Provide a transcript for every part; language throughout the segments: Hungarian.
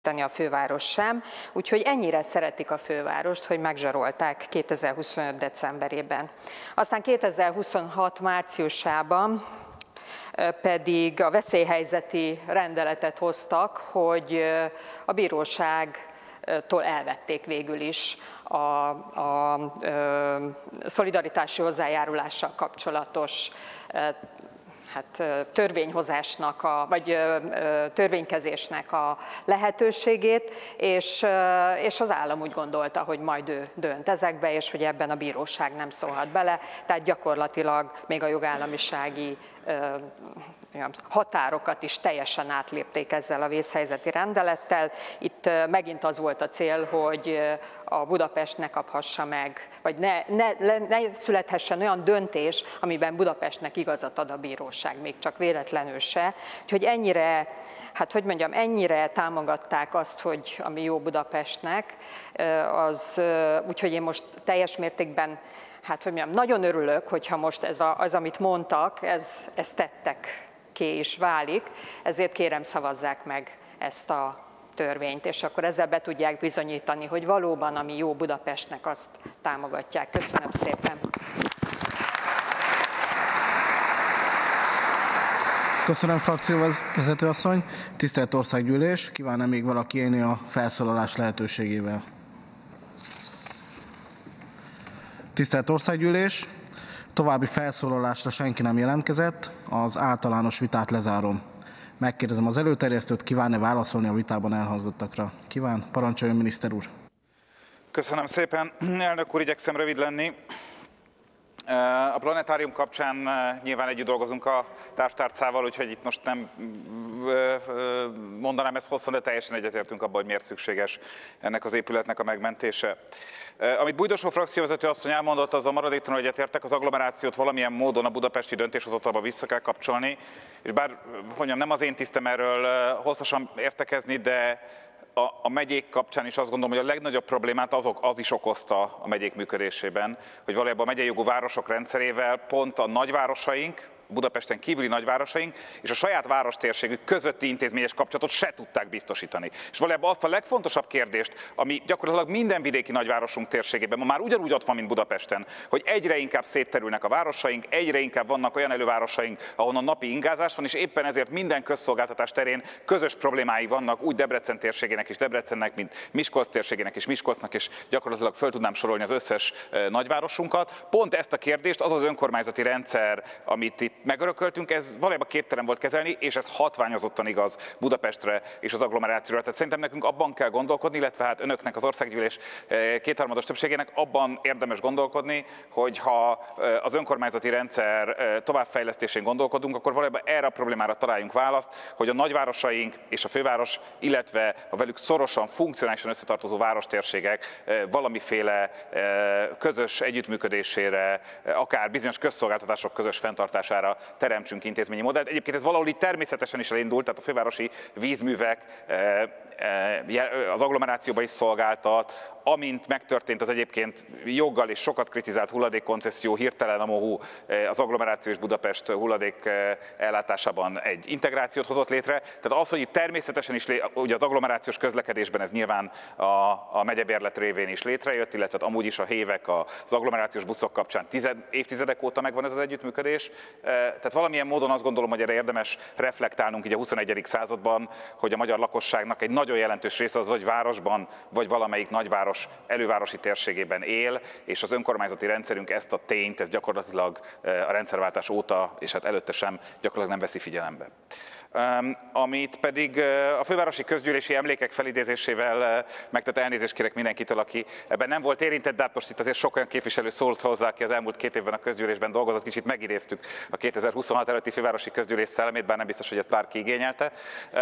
a főváros sem, úgyhogy ennyire szeretik a fővárost, hogy megzsarolták 2025. decemberében. Aztán 2026. márciusában pedig a veszélyhelyzeti rendeletet hoztak, hogy a bíróságtól elvették végül is a szolidaritási hozzájárulással kapcsolatos törvényhozásnak, vagy törvénykezésnek a lehetőségét, és az állam úgy gondolta, hogy majd ő dönt ezekbe, és hogy ebben a bíróság nem szólhat bele, tehát gyakorlatilag még a jogállamisági határokat is teljesen átlépték ezzel a vészhelyzeti rendelettel. Itt megint az volt a cél, hogy a Budapest ne kaphassa meg, vagy ne születhessen olyan döntés, amiben Budapestnek igazat ad a bíróság, még csak véletlenül se. Úgyhogy ennyire támogatták azt, hogy ami jó Budapestnek, úgyhogy én most teljes mértékben nagyon örülök, hogyha most az, amit mondtak, ez tettekké is válik, ezért kérem, szavazzák meg ezt a törvényt, és akkor ezzel be tudják bizonyítani, hogy valóban, ami jó Budapestnek, azt támogatják. Köszönöm szépen! Köszönöm, frakcióvezető asszony. Tisztelt Országgyűlés, kíván-e még valaki élni a felszólalás lehetőségével? Tisztelt Országgyűlés, további felszólalásra senki nem jelentkezett, az általános vitát lezárom. Megkérdezem az előterjesztőt, kíván-e válaszolni a vitában elhangzottakra? Kíván, parancsoljon, miniszter úr. Köszönöm szépen, elnök úr, igyekszem rövid lenni. A planetárium kapcsán nyilván együtt dolgozunk a társtárcával, úgyhogy itt most nem mondanám ezt hosszan, de teljesen egyetértünk abban, hogy miért szükséges ennek az épületnek a megmentése. Amit Bujdosó frakcióvezető asszony elmondott, az a maradéktalanul egyetértek, az agglomerációt valamilyen módon a budapesti döntéshozatalba vissza kell kapcsolni, és bár nem az én tisztem erről hosszasan értekezni, de a megyék kapcsán is azt gondolom, hogy a legnagyobb problémát az is okozta a megyék működésében, hogy valójában a megyei jogú városok rendszerével pont a nagyvárosaink, Budapesten kívüli nagyvárosaink és a saját várostérségük közötti intézményes kapcsolatot se tudták biztosítani. És valójában azt a legfontosabb kérdést, ami gyakorlatilag minden vidéki nagyvárosunk térségében ma már ugyanúgy ott van, mint Budapesten, hogy egyre inkább szétterülnek a városaink, egyre inkább vannak olyan elővárosaink, ahonnan napi ingázás van, és éppen ezért minden közszolgáltatás terén közös problémái vannak, úgy Debrecen térségének és Debrecennek, mint Miskolc térségének és Miskolcnak, és gyakorlatilag föl tudnám sorolni az összes nagyvárosunkat. Pont ezt a kérdést az az önkormányzati rendszer, amit itt megörököltünk, ez valójában képtelen volt kezelni, és ez hatványozottan igaz Budapestre és az agglomerációra. Tehát szerintem nekünk abban kell gondolkodni, illetve hát önöknek, az Országgyűlés kétharmados többségének abban érdemes gondolkodni, hogy ha az önkormányzati rendszer továbbfejlesztésén gondolkodunk, akkor valójában erre a problémára találjunk választ, hogy a nagyvárosaink és a főváros, illetve a velük szorosan, funkcionálisan összetartozó várostérségek valamiféle közös együttműködésére, akár bizonyos közszolgáltatások közös fenntartására teremtsünk intézményi modellt. Egyébként ez valahol így természetesen is elindult, tehát a fővárosi vízművek az agglomerációba is szolgáltat, amint megtörtént az egyébként joggal és sokat kritizált hulladékkoncesszió, hirtelen a MOHU az agglomeráció és Budapest hulladék ellátásában egy integrációt hozott létre. Tehát az, hogy itt természetesen is, ugye az agglomerációs közlekedésben ez nyilván a megyebérlet révén is létrejött, illetve amúgy is a hévek, az agglomerációs buszok kapcsán évtizedek óta megvan ez az együttműködés. Tehát valamilyen módon azt gondolom, hogy erre érdemes reflektálnunk így a 21. században, hogy a magyar lakosságnak egy nagyon jelentős része az, hogy városban, vagy valamelyik nagyváros elővárosi térségében él, és az önkormányzati rendszerünk ezt a tényt, ez gyakorlatilag a rendszerváltás óta, és hát előtte sem gyakorlatilag nem veszi figyelembe. Amit pedig a fővárosi közgyűlési emlékek felidézésével megtett, elnézést kérek mindenkitől, aki ebben nem volt érintett, de hát most itt azért sok olyan képviselő szólt hozzá, aki az elmúlt 2 évben a közgyűlésben dolgozott, kicsit megidéztük a 2026 előtti fővárosi közgyűlés szellemét, bár nem biztos, hogy ezt bárki igényelte.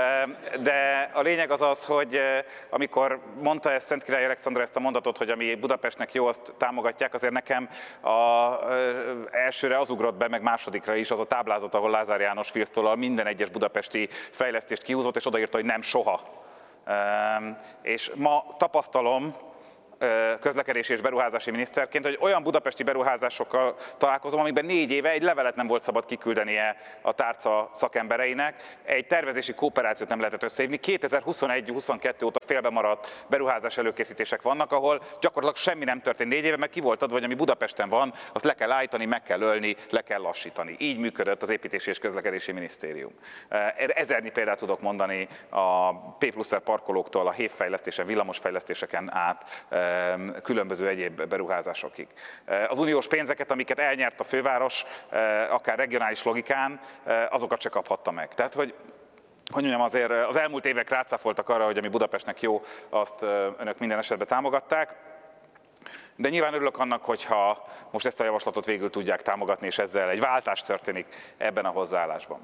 De a lényeg az az, hogy amikor mondta ezt Szentkirály Alexandra ezt a mondatot, hogy ami Budapestnek jó, azt támogatják, azért nekem elsőre az ugrott be, meg másodikra is az a táblázat, ahol Lázár János filctollal minden egyes budapesti fejlesztést kihúzott, és odaírta, hogy nem soha. És ma tapasztalom, közlekedési és beruházási miniszterként, hogy olyan budapesti beruházásokkal találkozom, amikben 4 éve egy levelet nem volt szabad kiküldenie a tárca szakembereinek, egy tervezési kooperációt nem lehetett összehívni. 2021-22 óta félbe maradt beruházás előkészítések vannak, ahol gyakorlatilag semmi nem történt 4 éve, meg ki volt adva, hogy ami Budapesten van, azt le kell állítani, meg kell ölni, le kell lassítani. Így működött az Építési és Közlekedési Minisztérium. Ezernyi példát tudok mondani a P+R parkolóktól, a hévfejlesztésen, villamosfejlesztéseken át, különböző egyéb beruházásokig. Az uniós pénzeket, amiket elnyert a főváros, akár regionális logikán, azokat se kaphatta meg. Tehát, hogy mondjam, azért az elmúlt évek rácáfoltak arra, hogy ami Budapestnek jó, azt önök minden esetben támogatták. De nyilván örülök annak, hogyha most ezt a javaslatot végül tudják támogatni, és ezzel egy váltás történik ebben a hozzáállásban.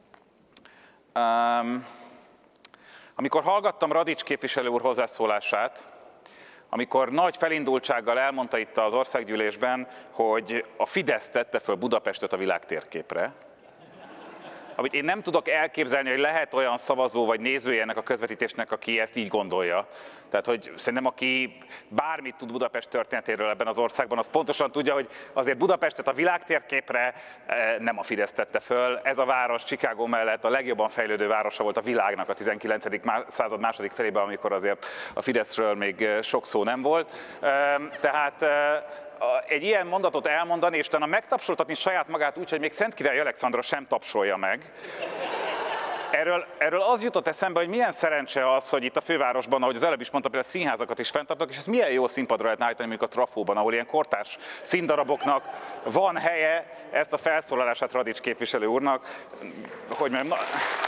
Amikor hallgattam Radics képviselő úr hozzászólását, amikor nagy felindultsággal elmondta itt az országgyűlésben, hogy a Fidesz tette föl Budapestet a világtérképre, amit én nem tudok elképzelni, hogy lehet olyan szavazó vagy nézője ennek a közvetítésnek, aki ezt így gondolja. Tehát, hogy szerintem aki bármit tud Budapest történetéről ebben az országban, az pontosan tudja, hogy azért Budapestet a világtérképre nem a Fidesz tette föl. Ez a város Chicago mellett a legjobban fejlődő városa volt a világnak a 19. század második felében, amikor azért a Fideszről még sok szó nem volt. Tehát egy ilyen mondatot elmondani, és utána megtapsoltatni saját magát úgy, hogy még Szentkirály Alexandra sem tapsolja meg. Erről az jutott eszembe, hogy milyen szerencse az, hogy itt a fővárosban, ahogy az előbb is mondtam, például színházakat is fenntartnak, és ez milyen jó színpadra lehet állítani, mondjuk a Trafóban, ahol ilyen kortárs színdaraboknak van helye. Ezt a felszólalását Radics képviselő úrnak, hogy mondjam,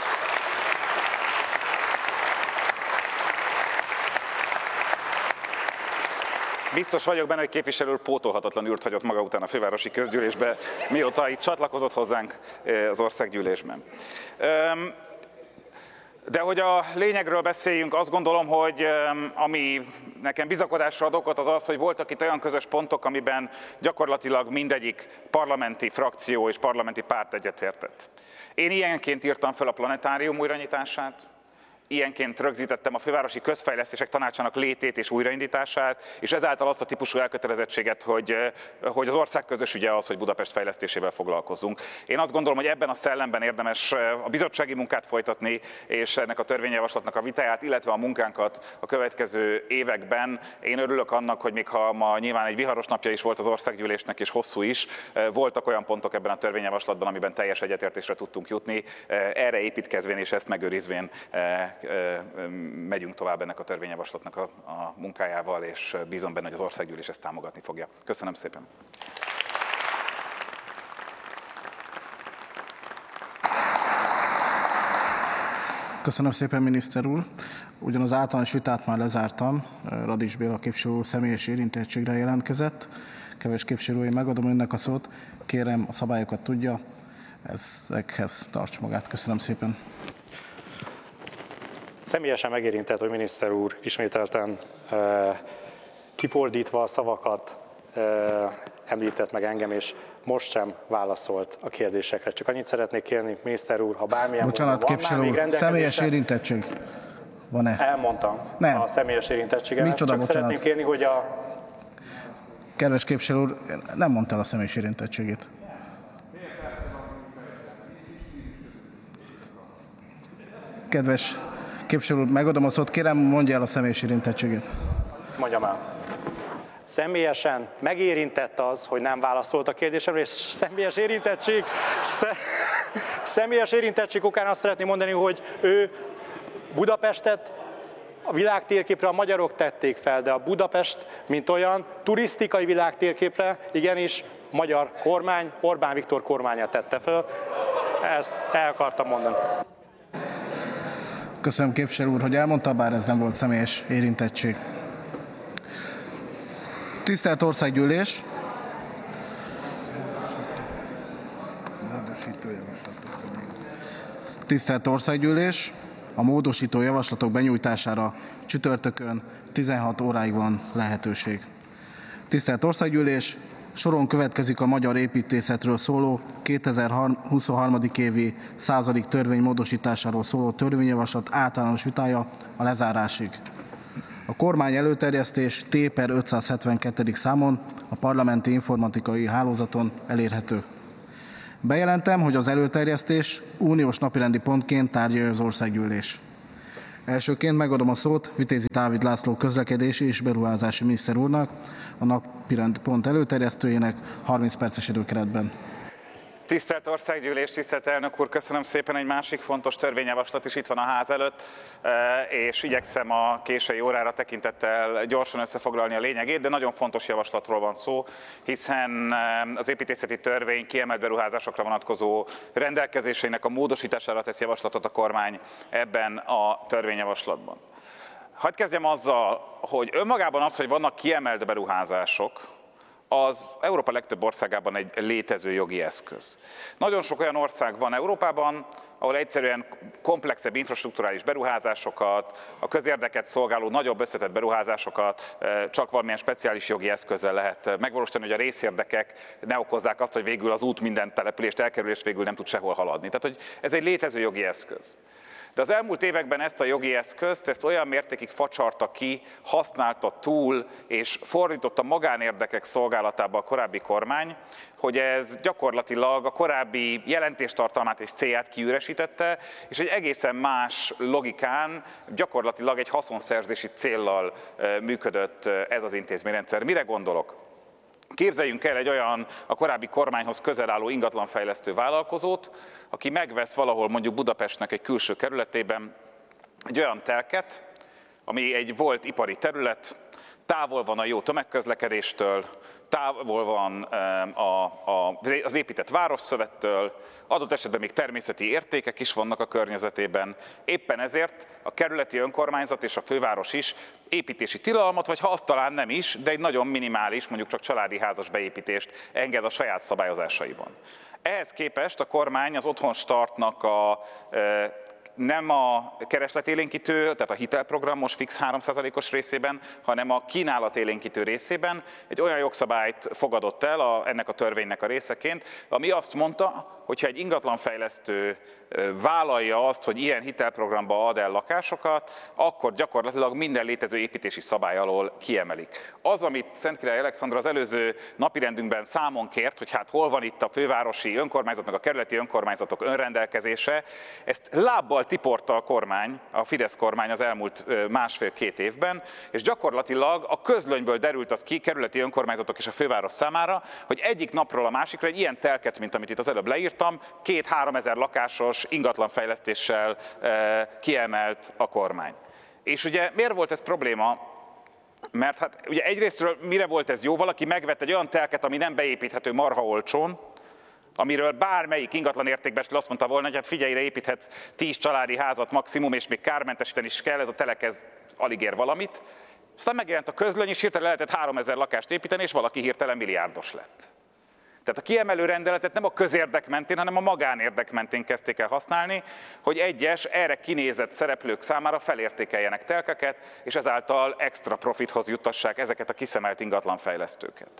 biztos vagyok benne, hogy képviselő úr pótolhatatlan űrt hagyott maga után a fővárosi közgyűlésbe, mióta itt csatlakozott hozzánk az országgyűlésben. De hogy a lényegről beszéljünk, azt gondolom, hogy ami nekem bizakodásra ad okot, az az, hogy voltak itt olyan közös pontok, amiben gyakorlatilag mindegyik parlamenti frakció és parlamenti párt egyetértett. Én ilyenként írtam fel a planetárium újranyitását, ilyenként rögzítettem a Fővárosi Közfejlesztések Tanácsának létét és újraindítását, és ezáltal azt a típusú elkötelezettséget, hogy az ország közös ügye az, hogy Budapest fejlesztésével foglalkozzunk. Én azt gondolom, hogy ebben a szellemben érdemes a bizottsági munkát folytatni, és ennek a törvényjavaslatnak a vitáját, illetve a munkánkat a következő években. Én örülök annak, hogy még ha ma nyilván egy viharos napja is volt az országgyűlésnek, és hosszú is, voltak olyan pontok ebben a törvényjavaslatban, amiben teljes egyetértésre tudtunk jutni. Erre építkezvén és ezt megőrizvén megyünk tovább ennek a törvényjavaslatnak a munkájával, és bízom benne, hogy az országgyűlés ezt támogatni fogja. Köszönöm szépen! Köszönöm szépen, miniszter úr! Ugyan az általános vitát már lezártam, Radics Béla képviselő úr személyes érintettségre jelentkezett. Kedves képviselő úr, én megadom önnek a szót, kérem, a szabályokat tudja, ezekhez tarts magát. Köszönöm szépen! Személyesen megérintett, hogy miniszter úr ismételten kifordítva a szavakat említett meg engem, és most sem válaszolt a kérdésekre. Csak annyit szeretnék kérni, miniszter úr, ha bármilyen Bocsánat, képviselő úr, személyes érintettség van-e? Elmondtam nem. A személyes érintettségemet. Micsoda, csak bocsánat. szeretném kérni, hogy a... Kedves képviselő úr, nem mondta el a személyes érintettségét. Kedves képviselő úr, megadom a szót, kérem, mondja el a személyes érintettségét. Mondjam el. Személyesen megérintett az, hogy nem válaszolt a kérdésemre, és személyes érintettség okán azt szeretném mondani, hogy ő Budapestet a világtérképre a magyarok tették fel, de a Budapest, mint olyan, turisztikai világtérképre igenis magyar kormány, Orbán Viktor kormánya tette fel. Ezt el akartam mondani. Köszönöm, képviselő úr, hogy elmondta, bár ez nem volt személyes érintettség. Tisztelt Országgyűlés! Tisztelt Országgyűlés! A módosító javaslatok benyújtására csütörtökön 16 óráig van lehetőség. Tisztelt Országgyűlés! Soron következik a magyar építészetről szóló 2023. évi 100. törvény módosításáról szóló törvényjavaslat általános vitája a lezárásig. A kormány előterjesztés T/572. Számon a parlamenti informatikai hálózaton elérhető. Bejelentem, hogy az előterjesztés uniós napirendi pontként tárgyalja az országgyűlés. Elsőként megadom a szót Vitézi Dávid László közlekedési és beruházási miniszter úrnak, a napirendi pont előterjesztőjének 30 perces időkeretben. Tisztelt Országgyűlés, tisztelt elnök úr, köszönöm szépen, egy másik fontos törvényjavaslat is itt van a ház előtt, és igyekszem a késői órára tekintettel gyorsan összefoglalni a lényegét, de nagyon fontos javaslatról van szó, hiszen az építészeti törvény kiemelt beruházásokra vonatkozó rendelkezéseinek a módosítására tesz javaslatot a kormány ebben a törvényjavaslatban. Hadd kezdjem azzal, hogy önmagában az, hogy vannak kiemelt beruházások, az Európa legtöbb országában egy létező jogi eszköz. Nagyon sok olyan ország van Európában, ahol egyszerűen komplexebb infrastrukturális beruházásokat, a közérdeket szolgáló nagyobb összetett beruházásokat csak valamilyen speciális jogi eszközzel lehet megvalósítani, hogy a részérdekek ne okozzák azt, hogy végül az út minden települést elkerül, és végül nem tud sehol haladni. Tehát, hogy ez egy létező jogi eszköz. De az elmúlt években ezt a jogi eszközt, ezt olyan mértékig facsarta ki, használta túl, és fordította magánérdekek szolgálatába a korábbi kormány, hogy ez gyakorlatilag a korábbi jelentéstartalmát és célját kiüresítette, és egy egészen más logikán, gyakorlatilag egy haszonszerzési céllal működött ez az intézményrendszer. Mire gondolok? Képzeljünk el egy olyan a korábbi kormányhoz közel álló ingatlanfejlesztő vállalkozót, aki megvesz valahol mondjuk Budapestnek egy külső kerületében egy olyan telket, ami egy volt ipari terület, távol van a jó tömegközlekedéstől, távol van az épített városszövettől, adott esetben még természeti értékek is vannak a környezetében. Éppen ezért a kerületi önkormányzat és a főváros is építési tilalmat, vagy ha azt talán nem is, de egy nagyon minimális, mondjuk csak családi házas beépítést enged a saját szabályozásaiban. Ehhez képest a kormány az Otthon Startnak nem a keresletélénkítő, tehát a hitelprogramos fix 3%-os részében, hanem a kínálatélénkítő részében egy olyan jogszabályt fogadott el ennek a törvénynek a részeként, ami azt mondta, hogyha egy ingatlanfejlesztő vállalja azt, hogy ilyen hitelprogramba ad el lakásokat, akkor gyakorlatilag minden létező építési szabály alól kiemelik. Az, amit Szentkirály Alexandra az előző napirendünkben számon kért, hogy hát hol van itt a fővárosi önkormányzatnak, a kerületi önkormányzatok önrendelkezése, ezt lábbal tiporta a kormány, a Fidesz kormány az elmúlt másfél-két évben, és gyakorlatilag a közlönyből derült az ki kerületi önkormányzatok és a főváros számára, hogy egyik napról a másikra egy ilyen telket, mint amit itt az előbb leírtam, 2-3 ezer lakásos ingatlanfejlesztéssel kiemelt a kormány. És ugye miért volt ez probléma? Mert hát ugye egyrésztről mire volt ez jó? Valaki megvett egy olyan telket, ami nem beépíthető marha olcsón, amiről bármelyik ingatlan értékbecslő azt mondta volna, hogy hát figyelj, ide építhetsz 10 családi házat maximum, és még kármentesíteni is kell, ez a telek ez alig ér valamit. Aztán megjelent a közlöny, és hirtelen lehetett 3000 lakást építeni, és valaki hirtelen milliárdos lett. Tehát a kiemelő rendeletet nem a közérdek mentén, hanem a magánérdek mentén kezdték el használni, hogy egyes erre kinézett szereplők számára felértékeljenek telkeket, és ezáltal extra profithoz juttassák ezeket a kiszemelt ingatlanfejlesztőket.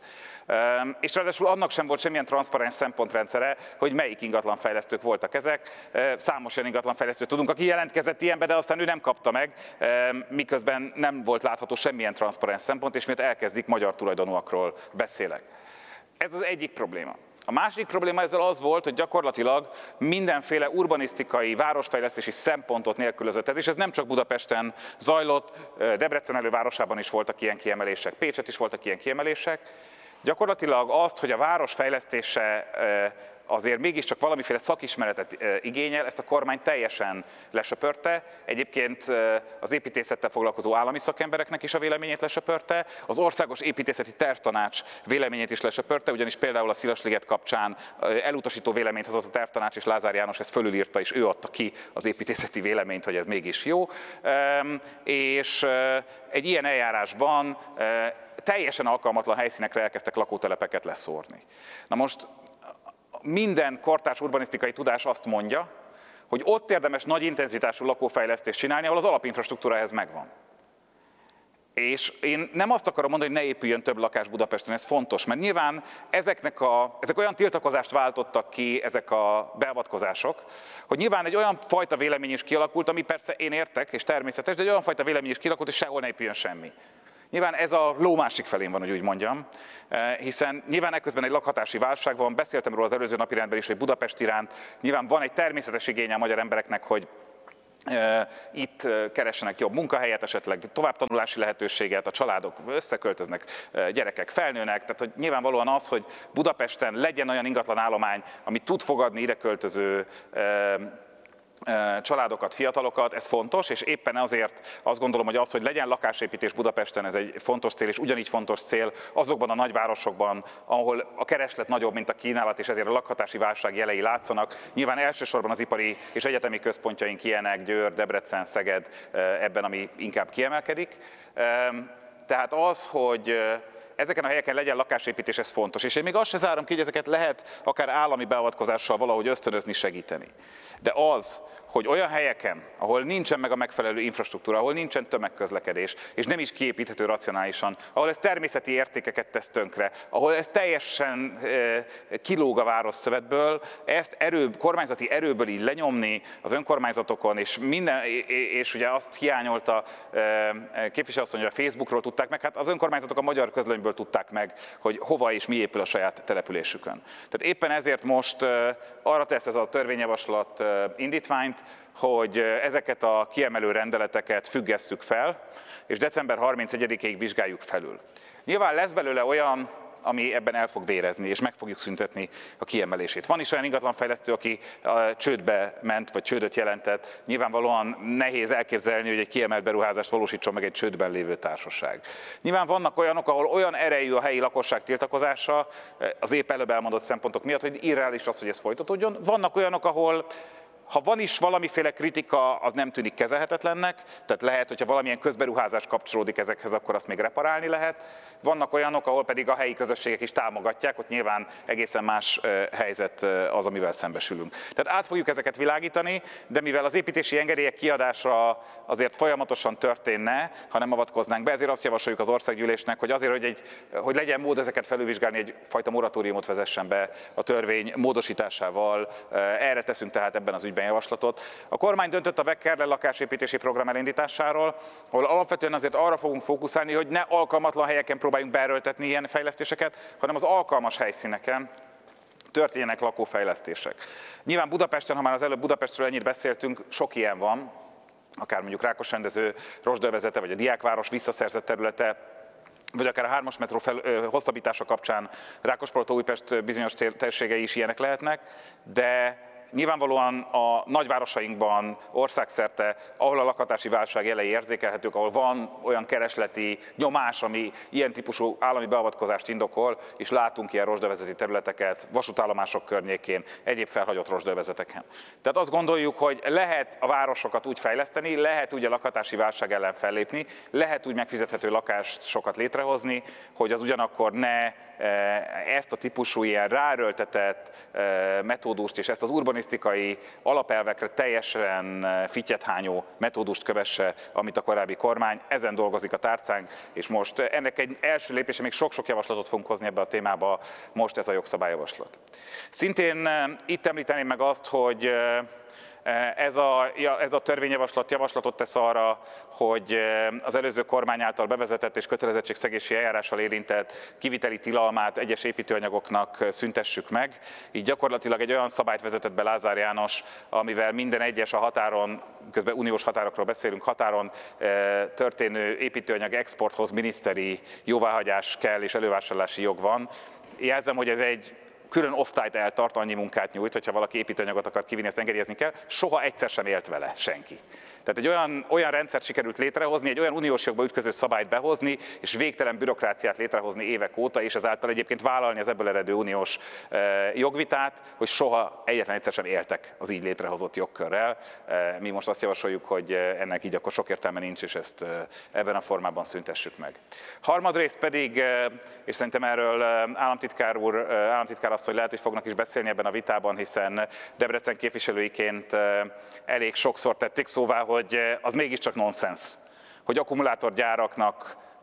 És ráadásul annak sem volt semmilyen transzparens szempontrendszere, hogy melyik ingatlanfejlesztők voltak ezek. Számos olyan ingatlanfejlesztőt tudunk, aki jelentkezett ilyenbe, de aztán ő nem kapta meg, miközben nem volt látható semmilyen transzparens szempont, és miért elkezdik magyar tulajdonúakról beszélek. Ez az egyik probléma. A másik probléma ezzel az volt, hogy gyakorlatilag mindenféle urbanisztikai, városfejlesztési szempontot nélkülözött ez, és ez nem csak Budapesten zajlott, Debrecen elővárosában is voltak ilyen kiemelések, Pécset is voltak ilyen kiemelések. Gyakorlatilag azt, hogy a város fejlesztése azért mégiscsak valamiféle szakismeretet igényel, ezt a kormány teljesen lesöpörte. Egyébként az építészettel foglalkozó állami szakembereknek is a véleményét lesöpörte, az Országos Építészeti Tervtanács véleményét is lesöpörte, ugyanis például a Szilasliget kapcsán elutasító véleményt hozott a tervtanács, és Lázár János ezt fölülírta, és ő adta ki az építészeti véleményt, hogy ez mégis jó. És egy ilyen eljárásban teljesen alkalmatlan helyszínekre elkezdtek lakótelepeket leszórni. Na most minden kortárs urbanisztikai tudás azt mondja, hogy ott érdemes nagy intenzitású lakófejlesztést csinálni, ahol az alapinfrastruktúra ehhez megvan. És én nem azt akarom mondani, hogy ne épüljön több lakás Budapesten, ez fontos, mert nyilván ezek olyan tiltakozást váltottak ki, ezek a beavatkozások, hogy nyilván egy olyan fajta vélemény is kialakult, ami persze én értek, és természetes, de egy olyan fajta vélemény is kialakult, hogy sehol ne épüljön semmi. Nyilván ez a ló másik felén van, hogy úgy mondjam, hiszen nyilván ekközben egy lakhatási válság van, beszéltem róla az előző napirendben is, hogy Budapest iránt nyilván van egy természetes igénye a magyar embereknek, hogy itt keressenek jobb munkahelyet, esetleg továbbtanulási lehetőséget, a családok összeköltöznek, gyerekek felnőnek, tehát hogy nyilvánvalóan az, hogy Budapesten legyen olyan ingatlan állomány, ami tud fogadni ide költöző családokat, fiatalokat, ez fontos, és éppen azért azt gondolom, hogy az, hogy legyen lakásépítés Budapesten, ez egy fontos cél, és ugyanígy fontos cél azokban a nagyvárosokban, ahol a kereslet nagyobb, mint a kínálat, és ezért a lakhatási válság jelei látszanak. Nyilván elsősorban az ipari és egyetemi központjaink ilyenek, Győr, Debrecen, Szeged ebben, ami inkább kiemelkedik. Tehát az, hogy ezeken a helyeken legyen lakásépítés, ez fontos. És én még azt se zárom ki, hogy ezeket lehet akár állami beavatkozással valahogy ösztönözni, segíteni. De az, hogy olyan helyeken, ahol nincsen meg a megfelelő infrastruktúra, ahol nincsen tömegközlekedés, és nem is kiépíthető racionálisan, ahol ez természeti értékeket tesz tönkre, ahol ez teljesen kilóg a városszövetből, ezt kormányzati erőből így lenyomni az önkormányzatokon, és ugye azt hiányolta képviselőasszony, hogy a Facebookról tudták meg, hát az önkormányzatok a magyar közlönyből tudták meg, hogy hova és mi épül a saját településükön. Tehát éppen ezért most arra tesz ez a törvényjavaslat indítványt, hogy ezeket a kiemelő rendeleteket függesszük fel, és december 31-ig vizsgáljuk felül. Nyilván lesz belőle olyan, ami ebben el fog vérezni, és meg fogjuk szüntetni a kiemelését. Van is olyan ingatlanfejlesztő, aki csődbe ment, vagy csődöt jelentett. Nyilvánvalóan nehéz elképzelni, hogy egy kiemelt beruházást valósítson meg egy csődben lévő társaság. Nyilván vannak olyanok, ahol olyan erejű a helyi lakosság tiltakozása, az épp előbb elmondott szempontok miatt, hogy irreális az, hogy ez folytatódjon. Vannak olyanok, ahol ha van is valamiféle kritika, az nem tűnik kezelhetetlennek, tehát lehet, hogyha valamilyen közberuházás kapcsolódik ezekhez, akkor azt még reparálni lehet. Vannak olyanok, ahol pedig a helyi közösségek is támogatják, ott nyilván egészen más helyzet az, amivel szembesülünk. Tehát át fogjuk ezeket világítani, de mivel az építési engedélyek kiadása azért folyamatosan történne, ha nem avatkoznánk be, ezért azt javasoljuk az országgyűlésnek, hogy azért, hogy legyen mód ezeket felülvizsgálni, egyfajta moratóriumot vezessen be a törvény módosításával. Erre teszünk tehát ebben az ügyben javaslatot. A kormány döntött a Vekkerle lakásépítési program elindításáról, ahol alapvetően azért arra fogunk fókuszálni, hogy ne alkalmatlan helyeken próbáljunk beerőltetni ilyen fejlesztéseket, hanem az alkalmas helyszíneken történjenek lakófejlesztések. Nyilván Budapesten, ha már az előbb Budapestről ennyit beszéltünk, sok ilyen van, akár mondjuk Rákosrendező, Rozsdövezete, vagy a Diákváros visszaszerzett területe, vagy akár a 3-as metró hosszabbítása kapcsán Rákospalota-Újpest bizonyos térségei is ilyenek lehetnek, de nyilvánvalóan a nagyvárosainkban, országszerte, ahol a lakhatási válság jelei érzékelhetők, ahol van olyan keresleti nyomás, ami ilyen típusú állami beavatkozást indokol, és látunk ilyen rozsdövezeti területeket, vasútállomások környékén, egyéb felhagyott rozsdövezeteken. Tehát azt gondoljuk, hogy lehet a városokat úgy fejleszteni, lehet úgy a lakhatási válság ellen fellépni, lehet úgy megfizethető lakásokat létrehozni, hogy az ugyanakkor ne ezt a típusú ilyen ráerőltetett metódust és ezt az urbanisztikai alapelvekre teljesen fittyethányó metódust kövesse, amit a korábbi kormány. Ezen dolgozik a tárcánk, és most ennek egy első lépése, még sok-sok javaslatot fogunk hozni ebbe a témába, most ez a jogszabályjavaslat. Szintén itt említeném meg azt, hogy ez a törvényjavaslat javaslatot tesz arra, hogy az előző kormány által bevezetett és kötelezettségszegési eljárással érintett kiviteli tilalmát egyes építőanyagoknak szüntessük meg. Így gyakorlatilag egy olyan szabályt vezetett be Lázár János, amivel minden egyes a határon, közben uniós határokról beszélünk, határon történő építőanyag exporthoz miniszteri jóváhagyás kell és elővásárlási jog van. Jelzem, hogy ez egy külön osztályt eltart, annyi munkát nyújt, hogyha valaki építőanyagot akar kivinni, ezt engedélyezni kell, soha egyszer sem élt vele senki. Tehát egy olyan rendszert sikerült létrehozni, egy olyan uniós jogba ütköző szabályt behozni, és végtelen bürokráciát létrehozni évek óta, és ezáltal egyébként vállalni az ebből eredő uniós jogvitát, hogy soha egyetlen egyszer sem éltek az így létrehozott jogkörrel. Mi most azt javasoljuk, hogy ennek így akkor sok értelme nincs, és ezt ebben a formában szüntessük meg. Harmadrészt pedig, és szerintem erről államtitkár asszony lehet, hogy fognak is beszélni ebben a vitában, hiszen Debrecen képviselőiként elég sokszor tették szóvá, hogy az mégiscsak nonsens, hogy akkumulátorgyáraknak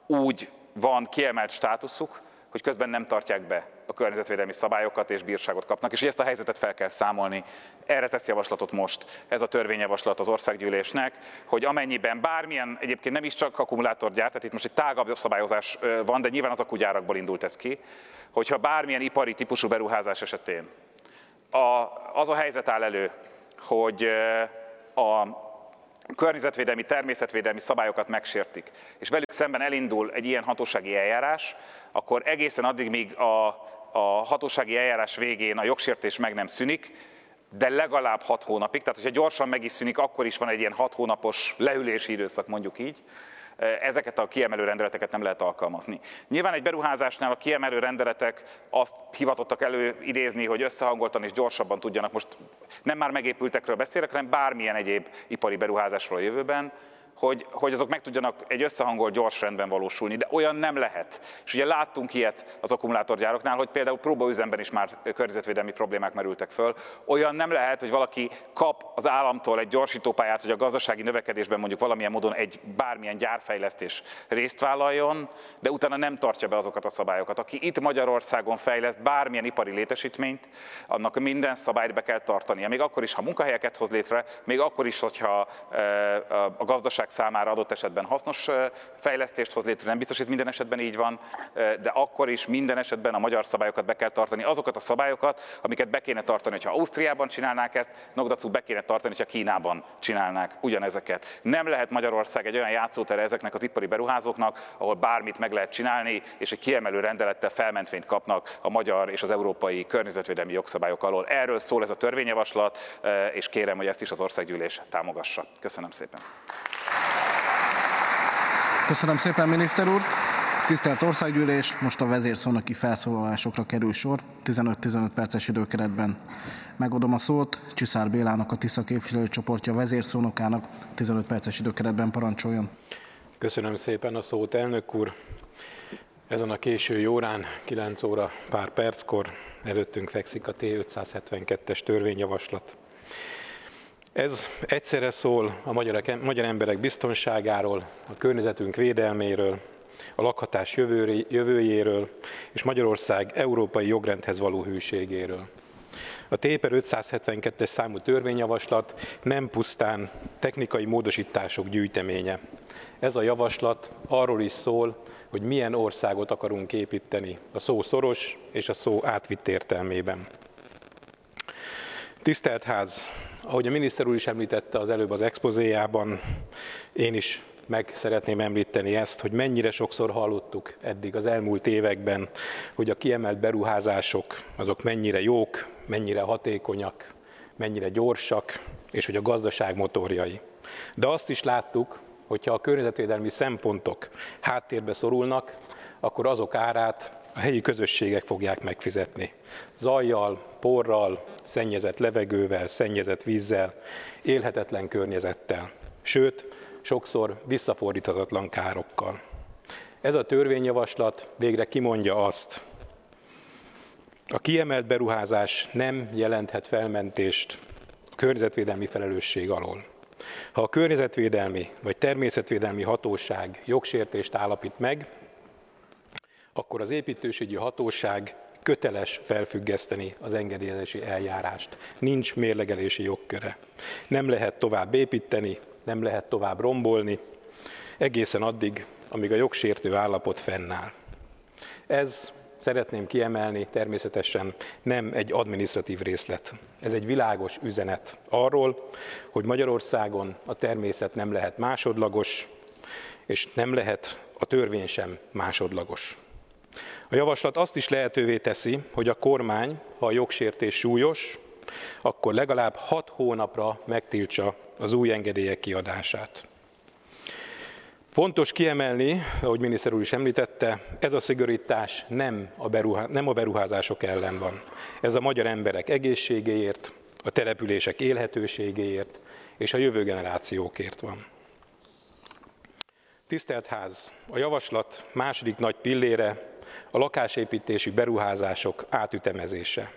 úgy van kiemelt státuszuk, hogy közben nem tartják be a környezetvédelmi szabályokat és bírságot kapnak, és ezt a helyzetet fel kell számolni. Erre tesz javaslatot most ez a törvényjavaslat az országgyűlésnek, hogy amennyiben bármilyen, egyébként nem is csak akkumulátorgyár, tehát itt most egy tágabb szabályozás van, de nyilván az akkugyárakból indult ez ki, hogyha bármilyen ipari típusú beruházás esetén az a helyzet áll elő, hogy a környezetvédelmi, természetvédelmi szabályokat megsértik, és velük szemben elindul egy ilyen hatósági eljárás, akkor egészen addig, míg a hatósági eljárás végén a jogsértés meg nem szűnik, de legalább 6 hónapig, tehát hogyha gyorsan meg is szűnik, akkor is van egy ilyen 6 hónapos leülési időszak, mondjuk így, ezeket a kiemelő rendeleteket nem lehet alkalmazni. Nyilván egy beruházásnál a kiemelő rendeletek azt hivatottak előidézni, hogy összehangoltan és gyorsabban tudjanak, most nem már megépültekről beszélek, hanem bármilyen egyéb ipari beruházásról a jövőben, hogy azok meg tudjanak egy összehangolt gyors rendben valósulni, de olyan nem lehet. És ugye láttunk ilyet az akkumulátorgyároknál, hogy például próbaüzemben is már környezetvédelmi problémák merültek föl. Olyan nem lehet, hogy valaki kap az államtól egy gyorsítópályát, hogy a gazdasági növekedésben mondjuk valamilyen módon egy bármilyen gyárfejlesztés részt vállaljon, de utána nem tartja be azokat a szabályokat. Aki itt Magyarországon fejleszt bármilyen ipari létesítményt, annak minden szabályt be kell tartania. Még akkor is, ha munkahelyeket hoz létre, még akkor is, hogyha a gazdaság számára adott esetben hasznos fejlesztést hoz létre, nem biztos, hogy ez minden esetben így van, de akkor is minden esetben a magyar szabályokat be kell tartani, azokat a szabályokat, amiket be kéne tartani, hogyha Ausztriában csinálnák ezt, nogdacú be kéne tartani, hogyha Kínában csinálnák ugyanezeket. Nem lehet Magyarország egy olyan játszótere ezeknek az ipari beruházóknak, ahol bármit meg lehet csinálni, és egy kiemelő rendelettel felmentvényt kapnak a magyar és az európai környezetvédelmi jogszabályok alól. Erről szól ez a törvényjavaslat, és kérem, hogy ezt is az országgyűlés támogassa. Köszönöm szépen. Köszönöm szépen, miniszter úr! Tisztelt Országgyűlés, most a vezérszónoki felszólalásokra kerül sor, 15-15 perces időkeretben. Megadom a szót Csiszár Bélának, a Tisza képviselőcsoportja vezérszónokának, 15 perces időkeretben parancsoljon. Köszönöm szépen a szót, elnök úr! Ezen a késői órán, 9 óra pár perckor előttünk fekszik a T572-es törvényjavaslat. Ez egyszerre szól a magyar emberek biztonságáról, a környezetünk védelméről, a lakhatás jövőjéről és Magyarország európai jogrendhez való hűségéről. A T/572-es számú törvényjavaslat nem pusztán technikai módosítások gyűjteménye. Ez a javaslat arról is szól, hogy milyen országot akarunk építeni a szó szoros és a szó átvitt értelmében. Tisztelt Ház! Ahogy a miniszter úr is említette az előbb az expozéjában, én is meg szeretném említeni ezt, hogy mennyire sokszor hallottuk eddig az elmúlt években, hogy a kiemelt beruházások azok mennyire jók, mennyire hatékonyak, mennyire gyorsak, és hogy a gazdaság motorjai. De azt is láttuk, hogyha a környezetvédelmi szempontok háttérbe szorulnak, akkor azok árát a helyi közösségek fogják megfizetni. Zajjal, porral, szennyezett levegővel, szennyezett vízzel, élhetetlen környezettel, sőt, sokszor visszafordíthatatlan károkkal. Ez a törvényjavaslat végre kimondja azt, a kiemelt beruházás nem jelenthet felmentést a környezetvédelmi felelősség alól. Ha a környezetvédelmi vagy természetvédelmi hatóság jogsértést állapít meg, akkor az építősügyi hatóság köteles felfüggeszteni az engedélyezési eljárást. Nincs mérlegelési jogköre. Nem lehet tovább építeni, nem lehet tovább rombolni, egészen addig, amíg a jogsértő állapot fennáll. Ez, szeretném kiemelni, természetesen nem egy adminisztratív részlet. Ez egy világos üzenet arról, hogy Magyarországon a természet nem lehet másodlagos, és nem lehet a törvény sem másodlagos. A javaslat azt is lehetővé teszi, hogy a kormány, ha a jogsértés súlyos, akkor legalább 6 hónapra megtiltsa az új engedélyek kiadását. Fontos kiemelni, ahogy miniszter úr is említette, ez a szigorítás nem a beruházások ellen van. Ez a magyar emberek egészségéért, a települések élhetőségéért és a jövő generációkért van. Tisztelt Ház! A javaslat második nagy pillére a lakásépítési beruházások átütemezése.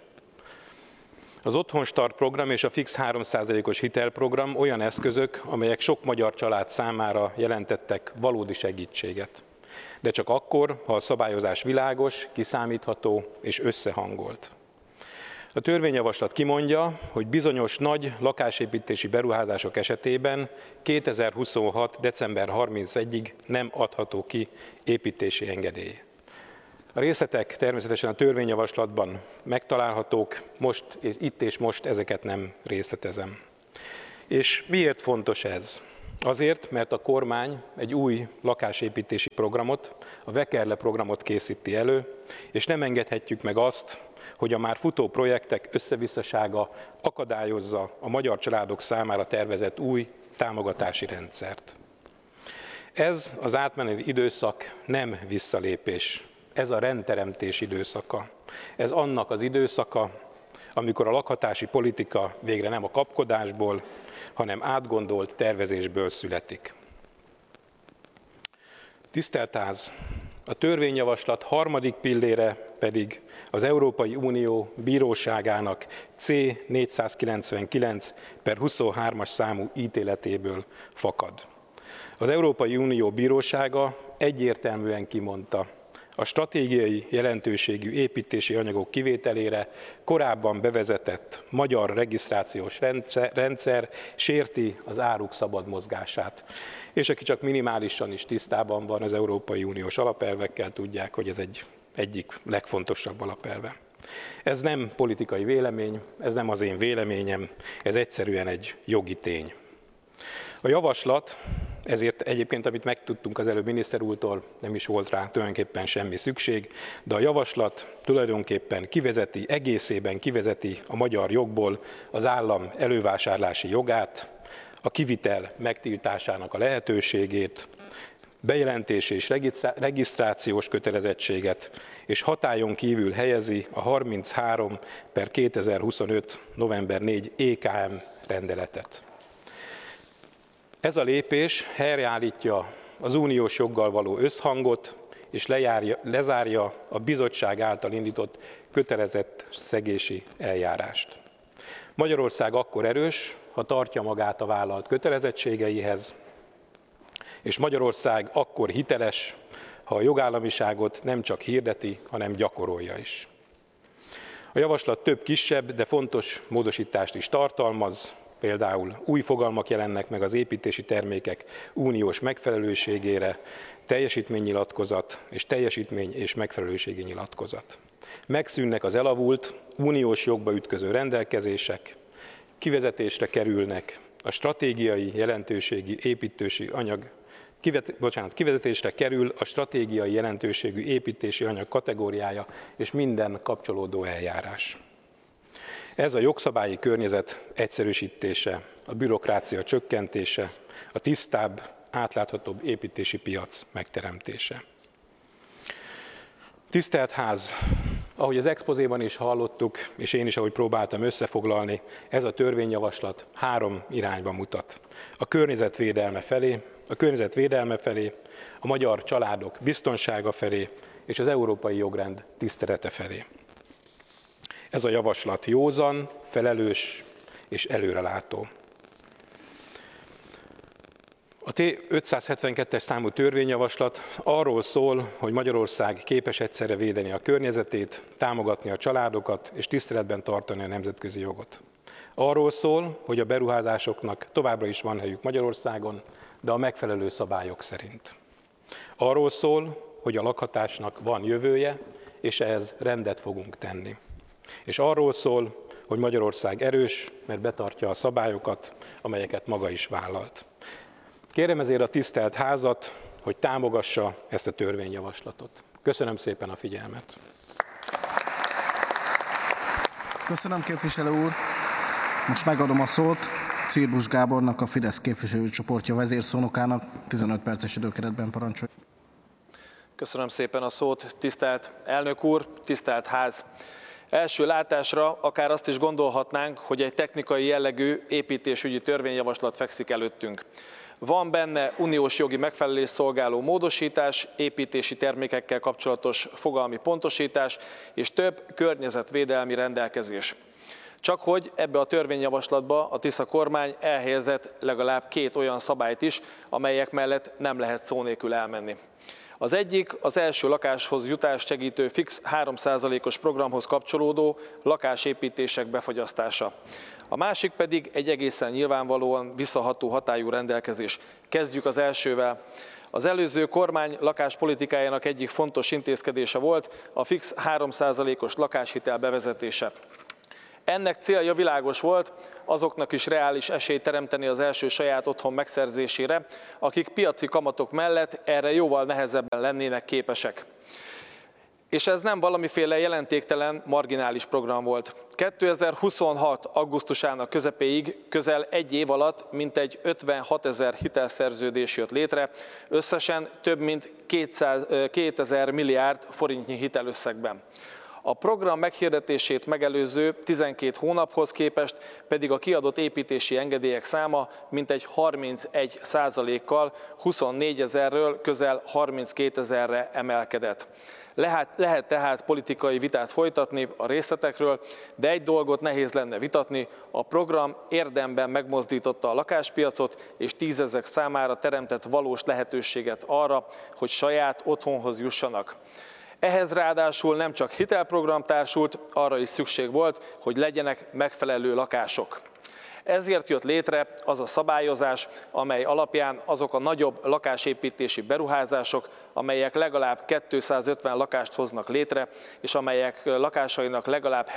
Az Otthonstart program és a fix 3%-os hitelprogram olyan eszközök, amelyek sok magyar család számára jelentettek valódi segítséget. De csak akkor, ha a szabályozás világos, kiszámítható és összehangolt. A törvényjavaslat kimondja, hogy bizonyos nagy lakásépítési beruházások esetében 2026. december 31-ig nem adható ki építési engedély. A részletek természetesen a törvényjavaslatban megtalálhatók, itt és most ezeket nem részletezem. És miért fontos ez? Azért, mert a kormány egy új lakásépítési programot, a Vekerle programot készíti elő, és nem engedhetjük meg azt, hogy a már futó projektek összevisszasága akadályozza a magyar családok számára tervezett új támogatási rendszert. Ez az átmeneti időszak nem visszalépés, ez a rendteremtés időszaka. Ez annak az időszaka, amikor a lakhatási politika végre nem a kapkodásból, hanem átgondolt tervezésből születik. Tisztelt Ház! A törvényjavaslat harmadik pillére pedig az Európai Unió Bíróságának C-499/23-as számú ítéletéből fakad. Az Európai Unió Bírósága egyértelműen kimondta, a stratégiai jelentőségű építési anyagok kivételére korábban bevezetett magyar regisztrációs rendszer sérti az áruk szabad mozgását. És aki csak minimálisan is tisztában van az Európai Uniós alapelvekkel, tudják, hogy ez egyik legfontosabb alapelve. Ez nem politikai vélemény, ez nem az én véleményem, ez egyszerűen egy jogi tény. A javaslat, ezért egyébként, amit megtudtunk az előbb miniszter úrtól, nem is volt rá tulajdonképpen semmi szükség, de a javaslat tulajdonképpen egészében kivezeti a magyar jogból az állam elővásárlási jogát, a kivitel megtiltásának a lehetőségét, bejelentési és regisztrációs kötelezettséget, és hatályon kívül helyezi a 33/2025. november 4 EKM rendeletet. Ez a lépés helyreállítja az uniós joggal való összhangot, és lezárja a bizottság által indított kötelezettségszegési eljárást. Magyarország akkor erős, ha tartja magát a vállalt kötelezettségeihez, és Magyarország akkor hiteles, ha a jogállamiságot nem csak hirdeti, hanem gyakorolja is. A javaslat több kisebb, de fontos módosítást is tartalmaz, például új fogalmak jelennek meg az építési termékek uniós megfelelőségére, teljesítménynyilatkozat és teljesítmény és megfelelőségi nyilatkozat. Megszűnnek az elavult, uniós jogba ütköző rendelkezések, kivezetésre kerülnek a stratégiai jelentőségű építési anyag, kivezetésre kerül a stratégiai jelentőségű építési anyag kategóriája és minden kapcsolódó eljárás. Ez a jogszabályi környezet egyszerűsítése, a bürokrácia csökkentése, a tisztább, átláthatóbb építési piac megteremtése. Tisztelt Ház! Ahogy az expozéban is hallottuk, és én is, ahogy próbáltam összefoglalni, ez a törvényjavaslat 3 irányba mutat. A környezetvédelme felé, a magyar családok biztonsága felé, és az európai jogrend tisztelete felé. Ez a javaslat józan, felelős és előrelátó. A T-572-es számú törvényjavaslat arról szól, hogy Magyarország képes egyszerre védeni a környezetét, támogatni a családokat és tiszteletben tartani a nemzetközi jogot. Arról szól, hogy a beruházásoknak továbbra is van helyük Magyarországon, de a megfelelő szabályok szerint. Arról szól, hogy a lakhatásnak van jövője, és ehhez rendet fogunk tenni. És arról szól, hogy Magyarország erős, mert betartja a szabályokat, amelyeket maga is vállalt. Kérem ezért a tisztelt Házat, hogy támogassa ezt a törvényjavaslatot. Köszönöm szépen a figyelmet. Köszönöm, képviselő úr. Most megadom a szót Cirbusz Gábornak, a Fidesz képviselőcsoportja vezérszónokának. 15 perces időkeretben parancsolj. Köszönöm szépen a szót, tisztelt elnök úr, tisztelt ház. Első látásra akár azt is gondolhatnánk, hogy egy technikai jellegű építésügyi törvényjavaslat fekszik előttünk. Van benne uniós jogi megfelelést szolgáló módosítás, építési termékekkel kapcsolatos fogalmi pontosítás és több környezetvédelmi rendelkezés. Csak hogy ebbe a törvényjavaslatba a Tisza kormány elhelyezett legalább 2 olyan szabályt is, amelyek mellett nem lehet szó nélkül elmenni. Az egyik az első lakáshoz jutást segítő fix 3%-os programhoz kapcsolódó lakásépítések befagyasztása. A másik pedig egy egészen nyilvánvalóan visszaható hatályú rendelkezés. Kezdjük az elsővel. Az előző kormány lakáspolitikájának egyik fontos intézkedése volt a fix 3%-os lakáshitel bevezetése. Ennek célja világos volt, azoknak is reális esélyt teremteni az első saját otthon megszerzésére, akik piaci kamatok mellett erre jóval nehezebben lennének képesek. És ez nem valamiféle jelentéktelen, marginális program volt. 2026. augusztusának közepéig közel egy év alatt mintegy 56 000 hitelszerződés jött létre, összesen több mint 2000 milliárd forintnyi hitelösszegben. A program meghirdetését megelőző 12 hónaphoz képest pedig a kiadott építési engedélyek száma mintegy 31%-kal 24 000-ről közel 32 000-re emelkedett. Lehet tehát politikai vitát folytatni a részletekről, de egy dolgot nehéz lenne vitatni, a program érdemben megmozdította a lakáspiacot, és tízezrek számára teremtett valós lehetőséget arra, hogy saját otthonhoz jussanak. Ehhez ráadásul nem csak hitelprogram társult, arra is szükség volt, hogy legyenek megfelelő lakások. Ezért jött létre az a szabályozás, amely alapján azok a nagyobb lakásépítési beruházások, amelyek legalább 250 lakást hoznak létre, és amelyek lakásainak legalább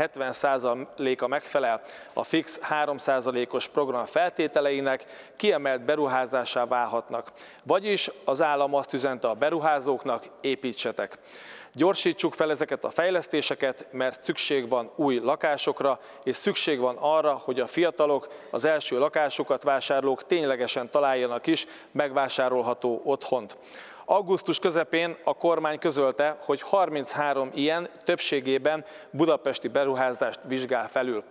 70%-a megfelel a fix 3%-os program feltételeinek, kiemelt beruházásá válhatnak. Vagyis az állam azt üzente a beruházóknak, építsetek. Gyorsítsuk fel ezeket a fejlesztéseket, mert szükség van új lakásokra, és szükség van arra, hogy a fiatalok, az első lakásukat vásárlók ténylegesen találjanak is megvásárolható otthont. Augusztus közepén a kormány közölte, hogy 33 ilyen, többségében budapesti beruházást vizsgál felül.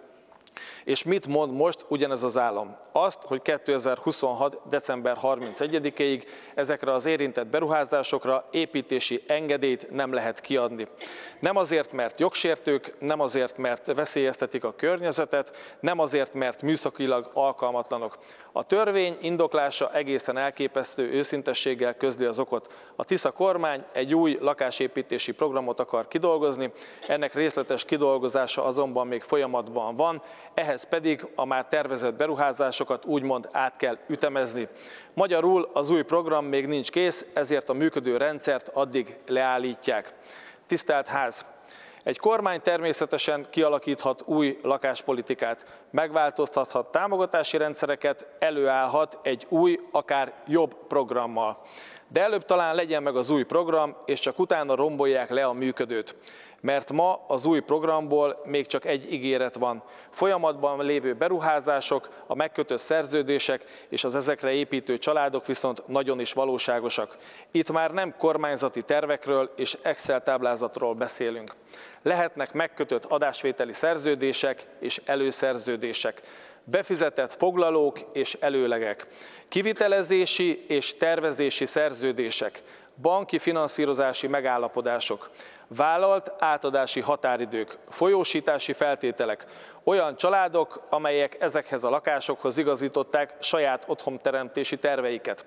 És mit mond most ugyanez az állam? Azt, hogy 2026. december 31-ig ezekre az érintett beruházásokra építési engedélyt nem lehet kiadni. Nem azért, mert jogsértők, nem azért, mert veszélyeztetik a környezetet, nem azért, mert műszakilag alkalmatlanok. A törvény indoklása egészen elképesztő őszintességgel közli az okot. A Tisza kormány egy új lakásépítési programot akar kidolgozni, ennek részletes kidolgozása azonban még folyamatban van, ehhez pedig a már tervezett beruházásokat úgymond át kell ütemezni. Magyarul az új program még nincs kész, ezért a működő rendszert addig leállítják. Tisztelt Ház! Egy kormány természetesen kialakíthat új lakáspolitikát, megváltoztathat támogatási rendszereket, előállhat egy új, akár jobb programmal. De előbb talán legyen meg az új program, és csak utána rombolják le a működőt. Mert ma az új programból még csak egy ígéret van. Folyamatban lévő beruházások, a megkötött szerződések és az ezekre építő családok viszont nagyon is valóságosak. Itt már nem kormányzati tervekről és Excel táblázatról beszélünk. Lehetnek megkötött adásvételi szerződések és előszerződések, befizetett foglalók és előlegek, kivitelezési és tervezési szerződések, banki finanszírozási megállapodások, vállalt átadási határidők, folyósítási feltételek, olyan családok, amelyek ezekhez a lakásokhoz igazították saját otthonteremtési terveiket.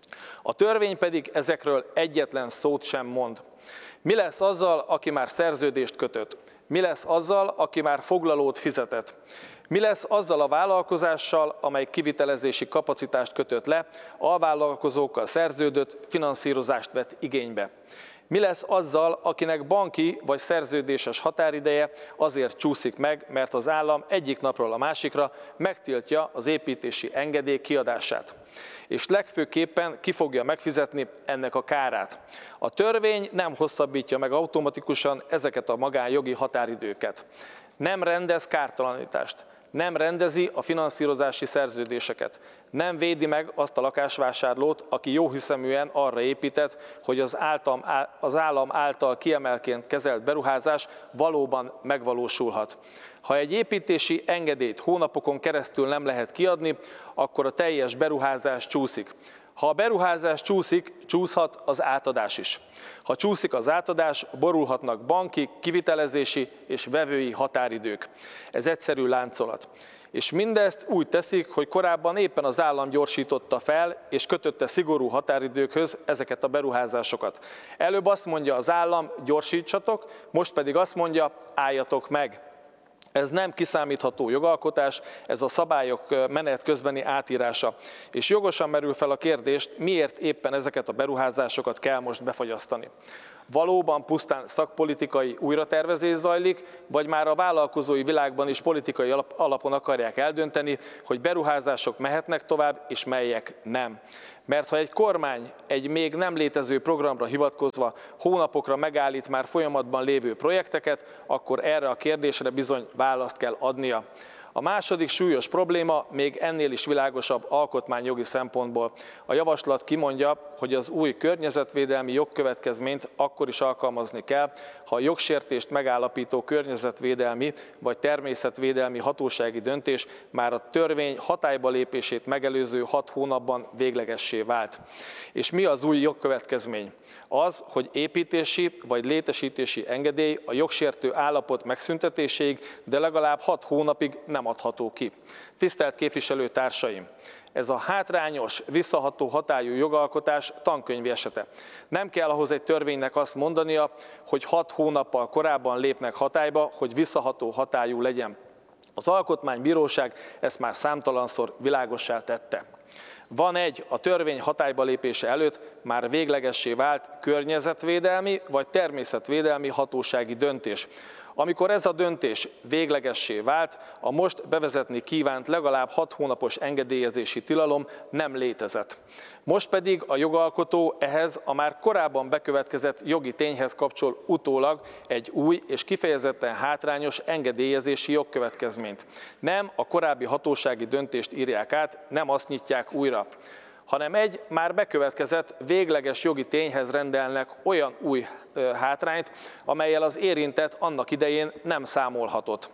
A törvény pedig ezekről egyetlen szót sem mond. Mi lesz azzal, aki már szerződést kötött? Mi lesz azzal, aki már foglalót fizetett? Mi lesz azzal a vállalkozással, amely kivitelezési kapacitást kötött le, alvállalkozókkal szerződött, finanszírozást vett igénybe? Mi lesz azzal, akinek banki vagy szerződéses határideje azért csúszik meg, mert az állam egyik napról a másikra megtiltja az építési engedély kiadását? És legfőképpen ki fogja megfizetni ennek a kárát? A törvény nem hosszabbítja meg automatikusan ezeket a magánjogi határidőket. Nem rendez kártalanítást. Nem rendezi a finanszírozási szerződéseket, nem védi meg azt a lakásvásárlót, aki jóhiszeműen arra épített, hogy az állam által kiemelként kezelt beruházás valóban megvalósulhat. Ha egy építési engedélyt hónapokon keresztül nem lehet kiadni, akkor a teljes beruházás csúszik. Ha a beruházás csúszik, csúszhat az átadás is. Ha csúszik az átadás, borulhatnak banki, kivitelezési és vevői határidők. Ez egyszerű láncolat. És mindezt úgy teszik, hogy korábban éppen az állam gyorsította fel, és kötötte szigorú határidőkhöz ezeket a beruházásokat. Előbb azt mondja az állam, gyorsítsatok, most pedig azt mondja, álljatok meg. Ez nem kiszámítható jogalkotás, ez a szabályok menet közbeni átírása. És jogosan merül fel a kérdést, miért éppen ezeket a beruházásokat kell most befagyasztani. Valóban pusztán szakpolitikai újratervezés zajlik, vagy már a vállalkozói világban is politikai alapon akarják eldönteni, hogy beruházások mehetnek tovább, és melyek nem. Mert ha egy kormány egy még nem létező programra hivatkozva hónapokra megállít már folyamatban lévő projekteket, akkor erre a kérdésre bizony választ kell adnia. A második súlyos probléma még ennél is világosabb alkotmányjogi szempontból. A javaslat kimondja, hogy az új környezetvédelmi jogkövetkezményt akkor is alkalmazni kell, ha a jogsértést megállapító környezetvédelmi vagy természetvédelmi hatósági döntés már a törvény hatályba lépését megelőző 6 hónapban véglegessé vált. És mi az új jogkövetkezmény? Az, hogy építési vagy létesítési engedély a jogsértő állapot megszüntetéséig, de legalább 6 hónapig nem adható ki. Tisztelt képviselőtársaim! Ez a hátrányos, visszaható hatályú jogalkotás tankönyvi esete. Nem kell ahhoz egy törvénynek azt mondania, hogy 6 hónappal korábban lépnek hatályba, hogy visszaható hatályú legyen. Az Alkotmánybíróság ezt már számtalanszor világossá tette. Van egy a törvény hatályba lépése előtt már véglegessé vált környezetvédelmi vagy természetvédelmi hatósági döntés. Amikor ez a döntés véglegessé vált, a most bevezetni kívánt legalább 6 hónapos engedélyezési tilalom nem létezett. Most pedig a jogalkotó ehhez a már korábban bekövetkezett jogi tényhez kapcsol utólag egy új és kifejezetten hátrányos engedélyezési jogkövetkezményt. Nem a korábbi hatósági döntést írják át, nem azt nyitják újra, hanem egy már bekövetkezett végleges jogi tényhez rendelnek olyan új hátrányt, amellyel az érintett annak idején nem számolhatott.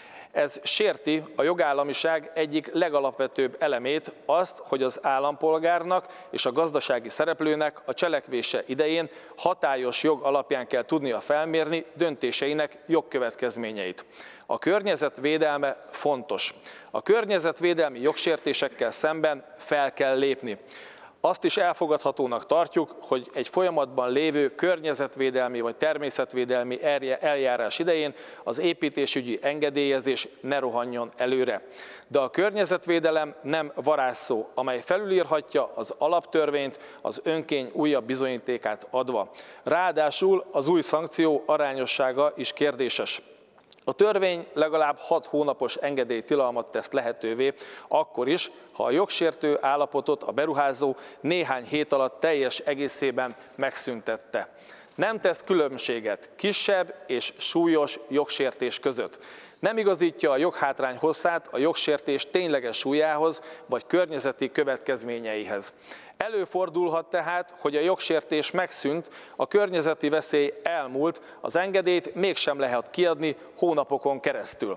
Ez sérti a jogállamiság egyik legalapvetőbb elemét, azt, hogy az állampolgárnak és a gazdasági szereplőnek a cselekvése idején hatályos jog alapján kell tudnia felmérni döntéseinek jogkövetkezményeit. A környezet védelme fontos. A környezetvédelmi jogsértésekkel szemben fel kell lépni. Azt is elfogadhatónak tartjuk, hogy egy folyamatban lévő környezetvédelmi vagy természetvédelmi eljárás idején az építésügyi engedélyezés ne rohanjon előre. De a környezetvédelem nem varázsszó, amely felülírhatja az alaptörvényt az önkény újabb bizonyítékát adva. Ráadásul az új szankció arányossága is kérdéses. A törvény legalább 6 hónapos engedélytilalmat tesz lehetővé, akkor is, ha a jogsértő állapotot a beruházó néhány hét alatt teljes egészében megszüntette. Nem tesz különbséget kisebb és súlyos jogsértés között. Nem igazítja a joghátrány hosszát a jogsértés tényleges súlyához vagy környezeti következményeihez. Előfordulhat tehát, hogy a jogsértés megszűnt, a környezeti veszély elmúlt, az engedélyt mégsem lehet kiadni hónapokon keresztül.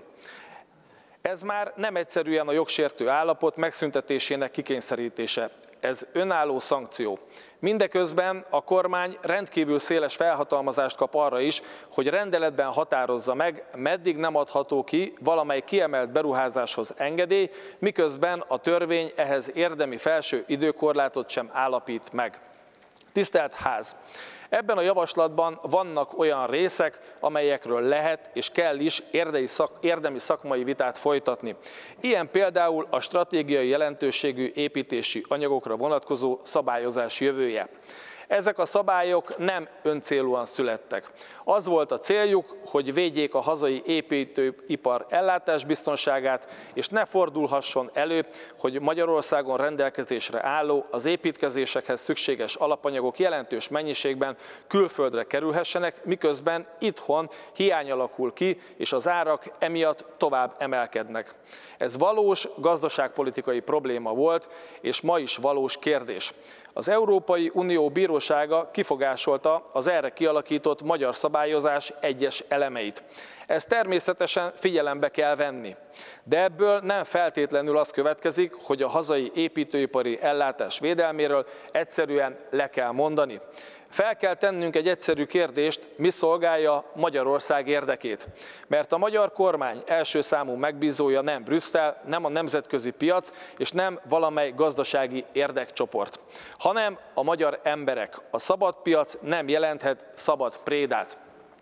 Ez már nem egyszerűen a jogsértő állapot megszüntetésének kikényszerítése, ez önálló szankció. Mindeközben a kormány rendkívül széles felhatalmazást kap arra is, hogy rendeletben határozza meg, meddig nem adható ki valamely kiemelt beruházáshoz engedély, miközben a törvény ehhez érdemi felső időkorlátot sem állapít meg. Tisztelt Ház! Ebben a javaslatban vannak olyan részek, amelyekről lehet és kell is érdemi szakmai vitát folytatni. Ilyen például a stratégiai jelentőségű építési anyagokra vonatkozó szabályozás jövője. Ezek a szabályok nem öncélúan születtek. Az volt a céljuk, hogy védjék a hazai építőipar ellátásbiztonságát, és ne fordulhasson elő, hogy Magyarországon rendelkezésre álló, az építkezésekhez szükséges alapanyagok jelentős mennyiségben külföldre kerülhessenek, miközben itthon hiány alakul ki, és az árak emiatt tovább emelkednek. Ez valós gazdaságpolitikai probléma volt, és ma is valós kérdés. Az Európai Unió Bírósága kifogásolta az erre kialakított magyar szabályozás egyes elemeit. Ezt természetesen figyelembe kell venni. De ebből nem feltétlenül az következik, hogy a hazai építőipari ellátás védelméről egyszerűen le kell mondani. Fel kell tennünk egy egyszerű kérdést, mi szolgálja Magyarország érdekét. Mert a magyar kormány első számú megbízója nem Brüsszel, nem a nemzetközi piac, és nem valamely gazdasági érdekcsoport, hanem a magyar emberek. A szabad piac nem jelenthet szabad prédát.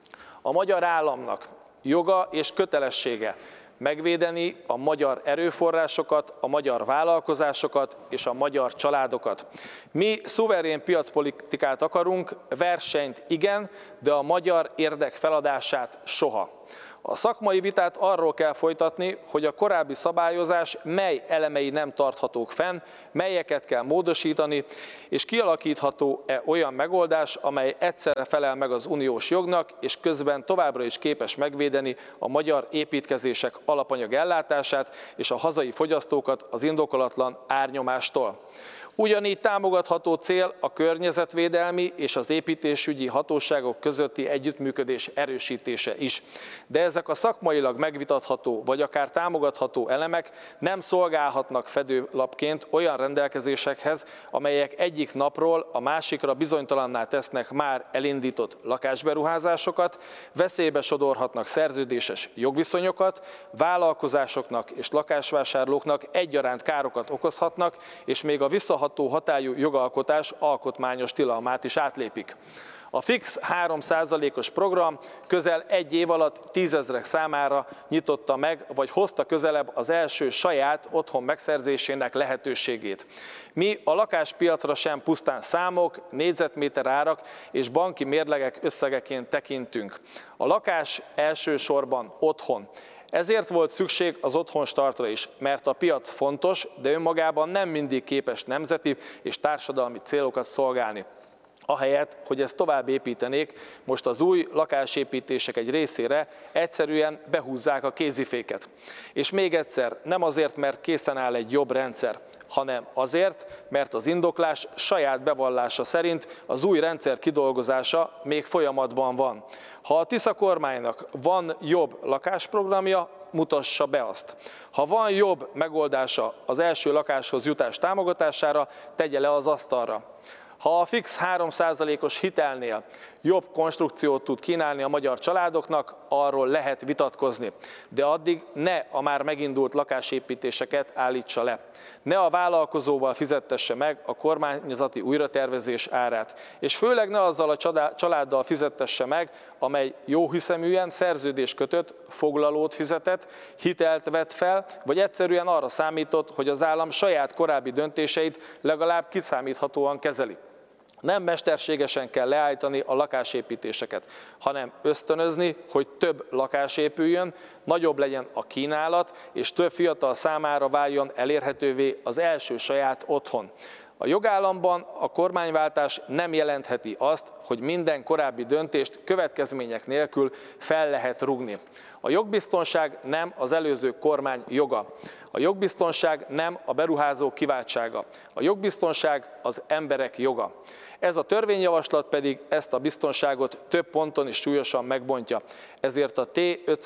A magyar államnak joga és kötelessége megvédeni a magyar erőforrásokat, a magyar vállalkozásokat és a magyar családokat. Mi szuverén piacpolitikát akarunk, versenyt igen, de a magyar érdek feladását soha. A szakmai vitát arról kell folytatni, hogy a korábbi szabályozás mely elemei nem tarthatók fenn, melyeket kell módosítani, és kialakítható-e olyan megoldás, amely egyszerre felel meg az uniós jognak, és közben továbbra is képes megvédeni a magyar építkezések alapanyag ellátását és a hazai fogyasztókat az indokolatlan árnyomástól. Ugyanígy támogatható cél a környezetvédelmi és az építésügyi hatóságok közötti együttműködés erősítése is. De ezek a szakmailag megvitatható vagy akár támogatható elemek nem szolgálhatnak fedőlapként olyan rendelkezésekhez, amelyek egyik napról a másikra bizonytalanná tesznek már elindított lakásberuházásokat, veszélybe sodorhatnak szerződéses jogviszonyokat, vállalkozásoknak és lakásvásárlóknak egyaránt károkat okozhatnak, és még a visszaható hatályú jogalkotás alkotmányos tilalmát is átlépik. A fix 3%-os program közel egy év alatt 10 000 számára nyitotta meg, vagy hozta közelebb az első saját otthon megszerzésének lehetőségét. Mi a lakáspiacra sem pusztán számok, négyzetméter árak és banki mérlegek összegeként tekintünk. A lakás elsősorban otthon. Ezért volt szükség az otthonstartra is, mert a piac fontos, de önmagában nem mindig képes nemzeti és társadalmi célokat szolgálni. Ahelyett, hogy ezt tovább építenék, most az új lakásépítések egy részére egyszerűen behúzzák a kéziféket. És még egyszer, nem azért, mert készen áll egy jobb rendszer, hanem azért, mert az indoklás saját bevallása szerint az új rendszer kidolgozása még folyamatban van. Ha a Tisza kormánynak van jobb lakásprogramja, mutassa be azt. Ha van jobb megoldása az első lakáshoz jutás támogatására, tegye le az asztalra. Ha a fix 3%-os hitelnél jobb konstrukciót tud kínálni a magyar családoknak, arról lehet vitatkozni. De addig ne a már megindult lakásépítéseket állítsa le. Ne a vállalkozóval fizettesse meg a kormányzati újratervezés árát. És főleg ne azzal a családdal fizettesse meg, amely jóhiszeműen szerződést kötött, foglalót fizetett, hitelt vett fel, vagy egyszerűen arra számított, hogy az állam saját korábbi döntéseit legalább kiszámíthatóan kezeli. Nem mesterségesen kell leállítani a lakásépítéseket, hanem ösztönözni, hogy több lakás épüljön, nagyobb legyen a kínálat, és több fiatal számára váljon elérhetővé az első saját otthon. A jogállamban a kormányváltás nem jelentheti azt, hogy minden korábbi döntést következmények nélkül fel lehet rúgni. A jogbiztonság nem az előző kormány joga. A jogbiztonság nem a beruházók kiváltsága. A jogbiztonság az emberek joga. Ez a törvényjavaslat pedig ezt a biztonságot több ponton is súlyosan megbontja. Ezért a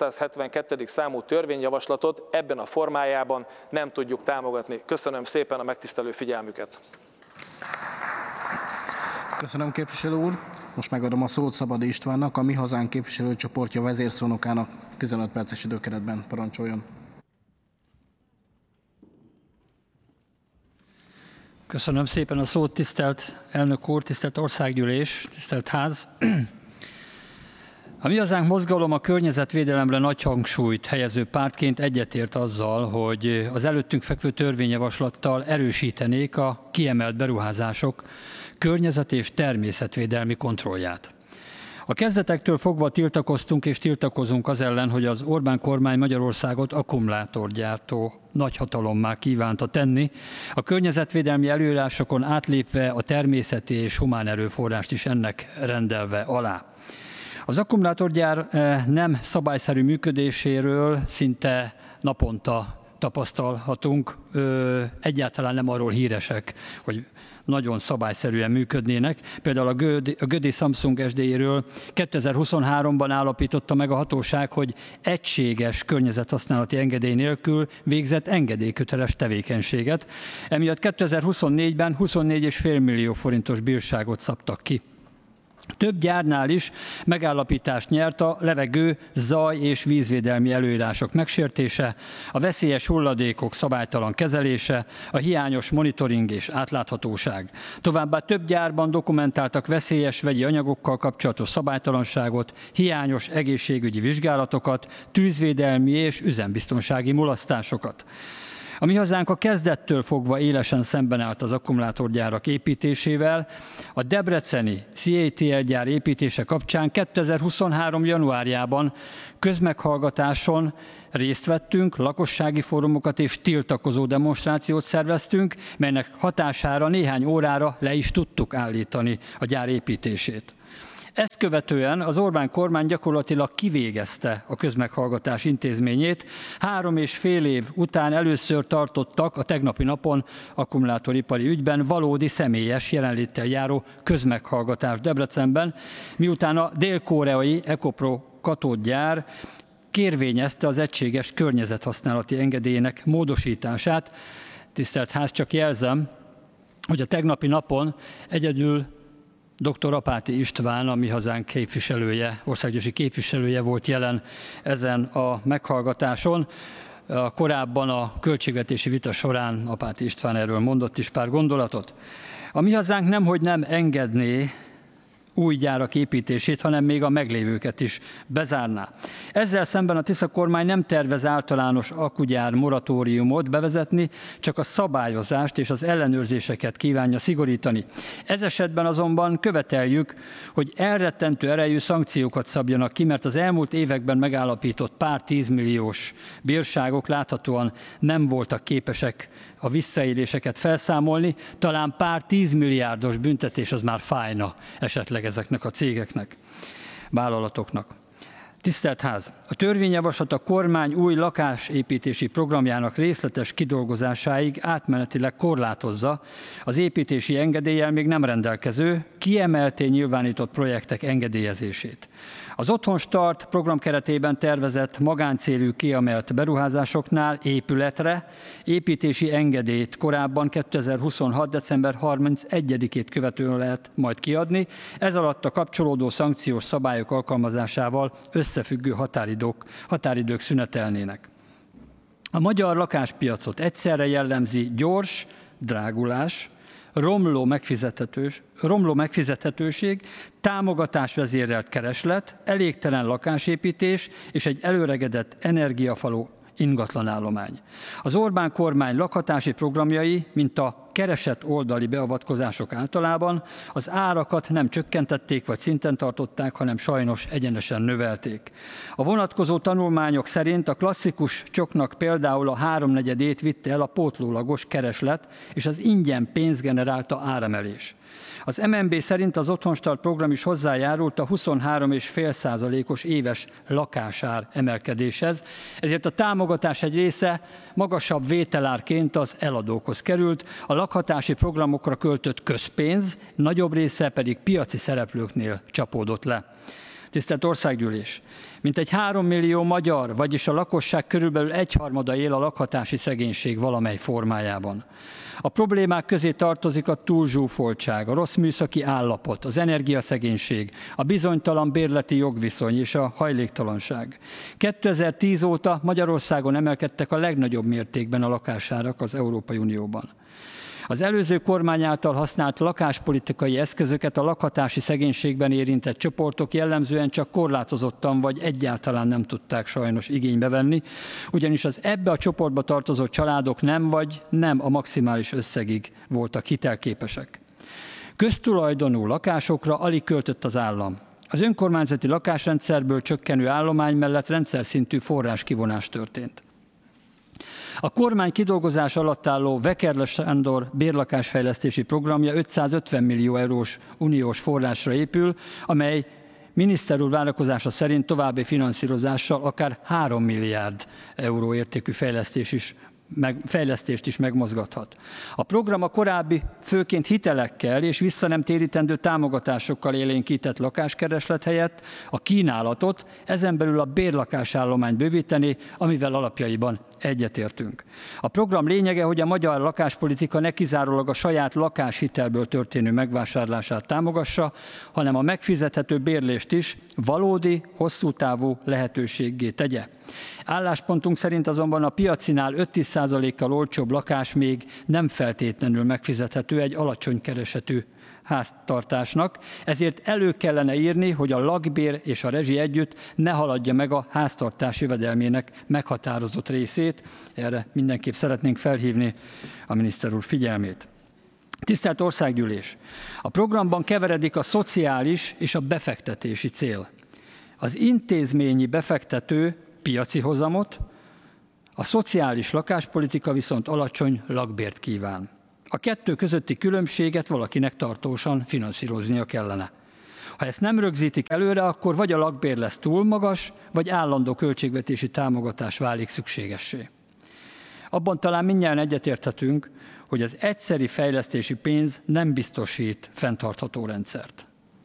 T-572. Számú törvényjavaslatot ebben a formájában nem tudjuk támogatni. Köszönöm szépen a megtisztelő figyelmüket. Köszönöm, képviselő úr. Most megadom a szót Szabadi Istvánnak, a Mi Hazánk képviselőcsoportja vezérszónokának. 15 perces időkeretben parancsoljon. Köszönöm szépen a szót, tisztelt elnök úr, tisztelt országgyűlés, tisztelt ház. A Mi Hazánk mozgalom a környezetvédelemre nagy hangsúlyt helyező pártként egyetért azzal, hogy az előttünk fekvő törvényjavaslattal erősítenék a kiemelt beruházások környezet- és természetvédelmi kontrollját. A kezdetektől fogva tiltakoztunk és tiltakozunk az ellen, hogy az Orbán kormány Magyarországot akkumulátorgyártó nagyhatalommá kívánta tenni, a környezetvédelmi előírásokon átlépve a természeti és humán erőforrást is ennek rendelve alá. Az akkumulátorgyár nem szabályszerű működéséről szinte naponta tapasztalhatunk, egyáltalán nem arról híresek, hogy nagyon szabályszerűen működnének. Például a Gödi Samsung SDI-ről 2023-ban állapította meg a hatóság, hogy egységes környezethasználati engedély nélkül végzett engedélyköteles tevékenységet. Emiatt 2024-ben 24,5 millió forintos bírságot szabtak ki. Több gyárnál is megállapítást nyert a levegő, zaj és vízvédelmi előírások megsértése, a veszélyes hulladékok szabálytalan kezelése, a hiányos monitoring és átláthatóság. Továbbá több gyárban dokumentáltak veszélyes vegyi anyagokkal kapcsolatos szabálytalanságot, hiányos egészségügyi vizsgálatokat, tűzvédelmi és üzembiztonsági mulasztásokat. A mi hazánk a kezdettől fogva élesen szemben állt az akkumulátorgyárak építésével. A debreceni CATL gyár építése kapcsán 2023. januárjában közmeghallgatáson részt vettünk, lakossági fórumokat és tiltakozó demonstrációt szerveztünk, melynek hatására néhány órára le is tudtuk állítani a gyár építését. Ezt követően az Orbán kormány gyakorlatilag kivégezte a közmeghallgatás intézményét. 3,5 év után először tartottak a tegnapi napon akkumulátoripari ügyben valódi személyes jelenléttel járó közmeghallgatás Debrecenben, miután a dél-koreai Ecopro katódgyár kérvényezte az egységes környezethasználati engedélyének módosítását. Tisztelt Ház, csak jelzem, hogy a tegnapi napon egyedül dr. Apáti István, a mi hazánk képviselője, országgyűlési képviselője volt jelen ezen a meghallgatáson. Korábban a költségvetési vita során Apáti István erről mondott is pár gondolatot. A mi hazánk nemhogy nem engedné új gyárak építését, hanem még a meglévőket is bezárná. Ezzel szemben a Tisza kormány nem tervez általános akkugyár moratóriumot bevezetni, csak a szabályozást és az ellenőrzéseket kívánja szigorítani. Ez esetben azonban követeljük, hogy elrettentő erejű szankciókat szabjanak ki, mert az elmúlt években megállapított pár 10 milliós bírságok láthatóan nem voltak képesek a visszaéléseket felszámolni, talán pár 10 milliárdos büntetés az már fájna esetleg ezeknek a cégeknek, vállalatoknak. Tisztelt Ház! A törvényjavaslat a kormány új lakásépítési programjának részletes kidolgozásáig átmenetileg korlátozza az építési engedéllyel még nem rendelkező, kiemeltén nyilvánított projektek engedélyezését. Az Otthon Start program keretében tervezett magáncélú kiemelt beruházásoknál épületre építési engedélyt korábban 2026. december 31-ét követően lehet majd kiadni, ez alatt a kapcsolódó szankciós szabályok alkalmazásával összefüggő határidők szünetelnének. A magyar lakáspiacot egyszerre jellemzi gyors drágulás, romló megfizethetőség, támogatásvezérelt kereslet, elégtelen lakásépítés és egy előregedett energiafaló ingatlanállomány. Az Orbán kormány lakhatási programjai, mint a keresett oldali beavatkozások általában az árakat nem csökkentették vagy szinten tartották, hanem sajnos egyenesen növelték. A vonatkozó tanulmányok szerint a klasszikus csoknak például a 3/4-ét vitte el a pótlólagos kereslet és az ingyen pénzt generálta áremelés. Az MNB szerint az Otthon Start program is hozzájárult a 23,5%-os éves lakásár emelkedéshez, ezért a támogatás egy része magasabb vételárként az eladókhoz került, a lakhatási programokra költött közpénz, nagyobb része pedig piaci szereplőknél csapódott le. Tisztelt Országgyűlés! Mintegy 3 millió magyar, vagyis a lakosság körülbelül 1/3 él a lakhatási szegénység valamely formájában. A problémák közé tartozik a túlzsúfoltság, a rossz műszaki állapot, az energiaszegénység, a bizonytalan bérleti jogviszony és a hajléktalanság. 2010 óta Magyarországon emelkedtek a legnagyobb mértékben a lakásárak az Európai Unióban. Az előző kormány által használt lakáspolitikai eszközöket a lakhatási szegénységben érintett csoportok jellemzően csak korlátozottan vagy egyáltalán nem tudták sajnos igénybe venni, ugyanis az ebbe a csoportba tartozó családok nem a maximális összegig voltak hitelképesek. Köztulajdonú lakásokra alig költött az állam. Az önkormányzati lakásrendszerből csökkenő állomány mellett rendszerszintű forráskivonás történt. A kormány kidolgozás alatt álló Vekerle Sándor bérlakásfejlesztési programja 550 millió eurós uniós forrásra épül, amely miniszter úr várakozása szerint további finanszírozással akár 3 milliárd euró értékű fejlesztést is megmozgathat. A program a korábbi főként hitelekkel és vissza nem térítendő támogatásokkal élénkített lakáskereslet helyett a kínálatot, ezen belül a bérlakásállományt bővíteni, amivel alapjaiban egyetértünk. A program lényege, hogy a magyar lakáspolitika ne kizárólag a saját lakáshitelből történő megvásárlását támogassa, hanem a megfizethető bérlést is valódi, hosszú távú lehetőséggé tegye. Álláspontunk szerint azonban a piacinál 5-10%-kal olcsóbb lakás még nem feltétlenül megfizethető egy alacsony keresetű háztartásnak, ezért elő kellene írni, hogy a lakbér és a rezsi együtt ne haladja meg a háztartás jövedelmének meghatározott részét. Erre mindenképp szeretnénk felhívni a miniszter úr figyelmét. Tisztelt Országgyűlés! A programban keveredik a szociális és a befektetési cél. Az intézményi befektető piaci hozamot, a szociális lakáspolitika viszont alacsony lakbért kíván. A kettő közötti különbséget valakinek tartósan finanszíroznia kellene. Ha ezt nem rögzítik előre, akkor vagy a lakbér lesz túl magas, vagy állandó költségvetési támogatás válik szükségessé. Abban talán mindnyájan egyetérthetünk, hogy az egyszeri fejlesztési pénz nem biztosít fenntartható rendszert.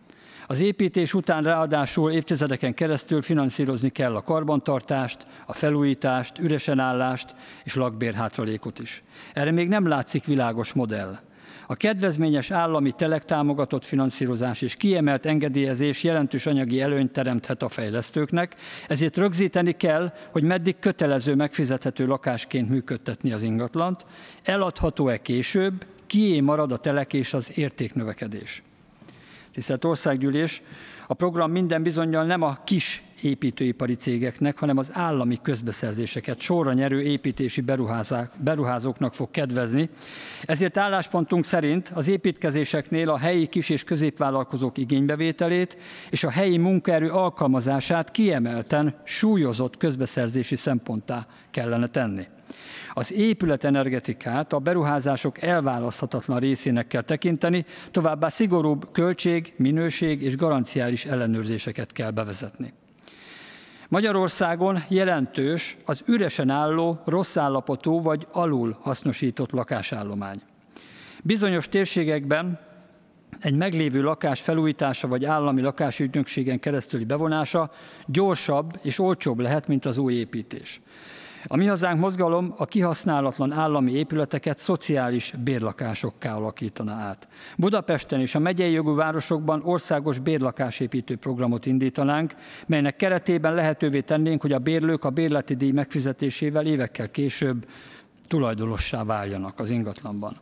Az építés után ráadásul évtizedeken keresztül finanszírozni kell a karbantartást, a felújítást, üresen állást és lakbérhátralékot is. Erre még nem látszik világos modell. A kedvezményes állami telektámogatott finanszírozás és kiemelt engedélyezés jelentős anyagi előnyt teremthet a fejlesztőknek, ezért rögzíteni kell, hogy meddig kötelező megfizethető lakásként működtetni az ingatlant, eladható-e később, kié marad a telek és az értéknövekedés. Tisztelt Országgyűlés, a program minden bizonnyal nem a kis építőipari cégeknek, hanem az állami közbeszerzéseket sorra nyerő építési beruházóknak fog kedvezni. Ezért álláspontunk szerint az építkezéseknél a helyi kis- és középvállalkozók igénybevételét és a helyi munkaerő alkalmazását kiemelten súlyozott közbeszerzési szemponttá kellene tenni. Az épületenergetikát a beruházások elválaszthatatlan részének kell tekinteni, továbbá szigorúbb költség, minőség és garanciális ellenőrzéseket kell bevezetni. Magyarországon jelentős az üresen álló, rossz állapotú vagy alul hasznosított lakásállomány. Bizonyos térségekben egy meglévő lakás felújítása vagy állami lakásügynökségen keresztüli bevonása gyorsabb és olcsóbb lehet, mint az új építés. A Mi Hazánk mozgalom a kihasználatlan állami épületeket szociális bérlakásokká alakítaná át. Budapesten és a megyei jogú városokban országos bérlakásépítő programot indítanánk, melynek keretében lehetővé tennénk, hogy a bérlők a bérleti díj megfizetésével évekkel később tulajdonossá váljanak az ingatlanban.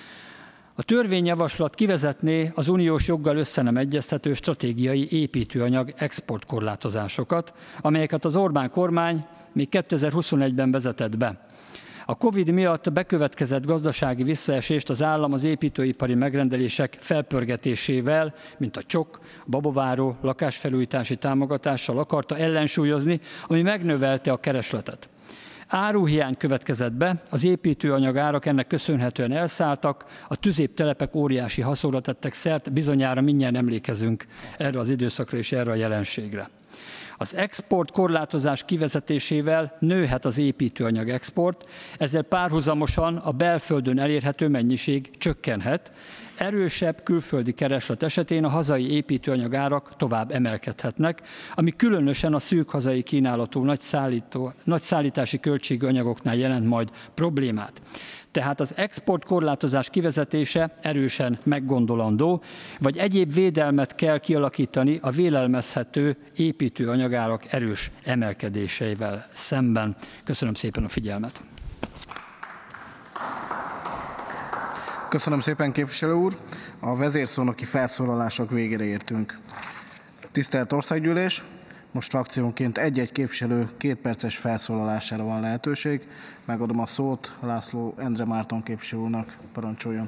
A törvényjavaslat kivezetné az uniós joggal össze nem egyeztető stratégiai építőanyag exportkorlátozásokat, amelyeket az Orbán kormány még 2021-ben vezetett be. A Covid miatt bekövetkezett gazdasági visszaesést az állam az építőipari megrendelések felpörgetésével, mint a csok, babaváró, lakásfelújítási támogatással akarta ellensúlyozni, ami megnövelte a keresletet. Áruhiány következett be, az építőanyag árak ennek köszönhetően elszálltak, a tüzéptelepek óriási haszonra tettek szert, bizonyára mindjárt emlékezünk erre az időszakra és erre a jelenségre. Az export korlátozás kivezetésével nőhet az építőanyag export, ezzel párhuzamosan a belföldön elérhető mennyiség csökkenhet. Erősebb külföldi kereslet esetén a hazai építőanyag árak tovább emelkedhetnek, ami különösen a szűk hazai kínálatú nagy szállítási költségű anyagoknál jelent majd problémát. Tehát az exportkorlátozás kivezetése erősen meggondolandó, vagy egyéb védelmet kell kialakítani a vélelmezhető építőanyagárak erős emelkedéseivel szemben. Köszönöm szépen a figyelmet. Köszönöm szépen, képviselő úr. A vezérszónoki felszólalások végére értünk. Tisztelt Országgyűlés, most frakciónként egy-egy képviselő 2 perces felszólalására van lehetőség. Megadom a szót László Endre Márton képviselő úrnak. Parancsoljon.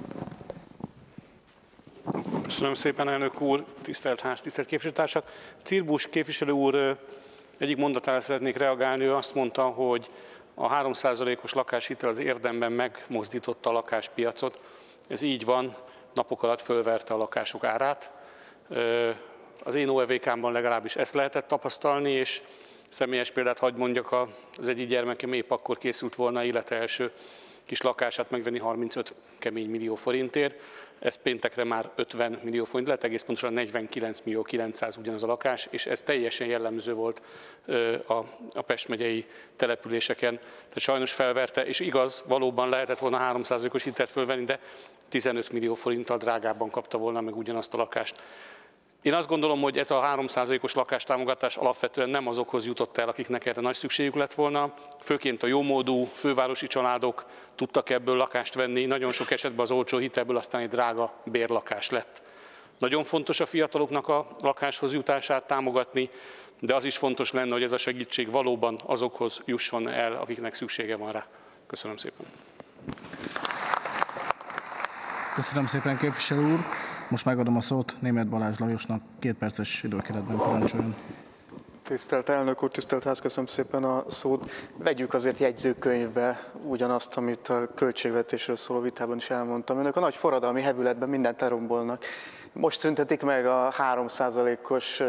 Köszönöm szépen, elnök úr, tisztelt ház, tisztelt képviselőtársak. Cirbus képviselő úr egyik mondatára szeretnék reagálni. Ő azt mondta, hogy a 3%-os lakáshitel az érdemben megmozdította a lakáspiacot. Ez így van, napok alatt fölverte a lakások árát. Az én OEVK-mban legalábbis ezt lehetett tapasztalni, és személyes példát hadd mondjak, az egyik gyermekem épp akkor készült volna élete első kis lakását megvenni 35 kemény millió forintért. Ez péntekre már 50 millió forint lett, egész pontosan 49 millió 900 ugyanaz a lakás, és ez teljesen jellemző volt a Pest megyei településeken. Tehát sajnos felverte, és igaz, valóban lehetett volna 3%-os hitelt fölvenni, de 15 millió forinttal drágábban kapta volna meg ugyanazt a lakást. Én azt gondolom, hogy ez a 3%-os lakástámogatás alapvetően nem azokhoz jutott el, akiknek erre nagy szükségük lett volna. Főként a jómódú fővárosi családok tudtak ebből lakást venni, nagyon sok esetben az olcsó hitelből aztán egy drága bérlakás lett. Nagyon fontos a fiataloknak a lakáshoz jutását támogatni, de az is fontos lenne, hogy ez a segítség valóban azokhoz jusson el, akiknek szüksége van rá. Köszönöm szépen. Köszönöm szépen, képviselő úr. Most megadom a szót Németh Balázs Lajosnak, 2 perces időkeretben parancsoljon. Tisztelt elnök úr, tisztelt ház, köszönöm szépen a szót. Vegyük azért jegyzőkönyvbe ugyanazt, amit a költségvetésről szóló vitában is elmondtam. Önök a nagy forradalmi hevületben mindent lerombolnak. Most szüntetik meg a 3%-os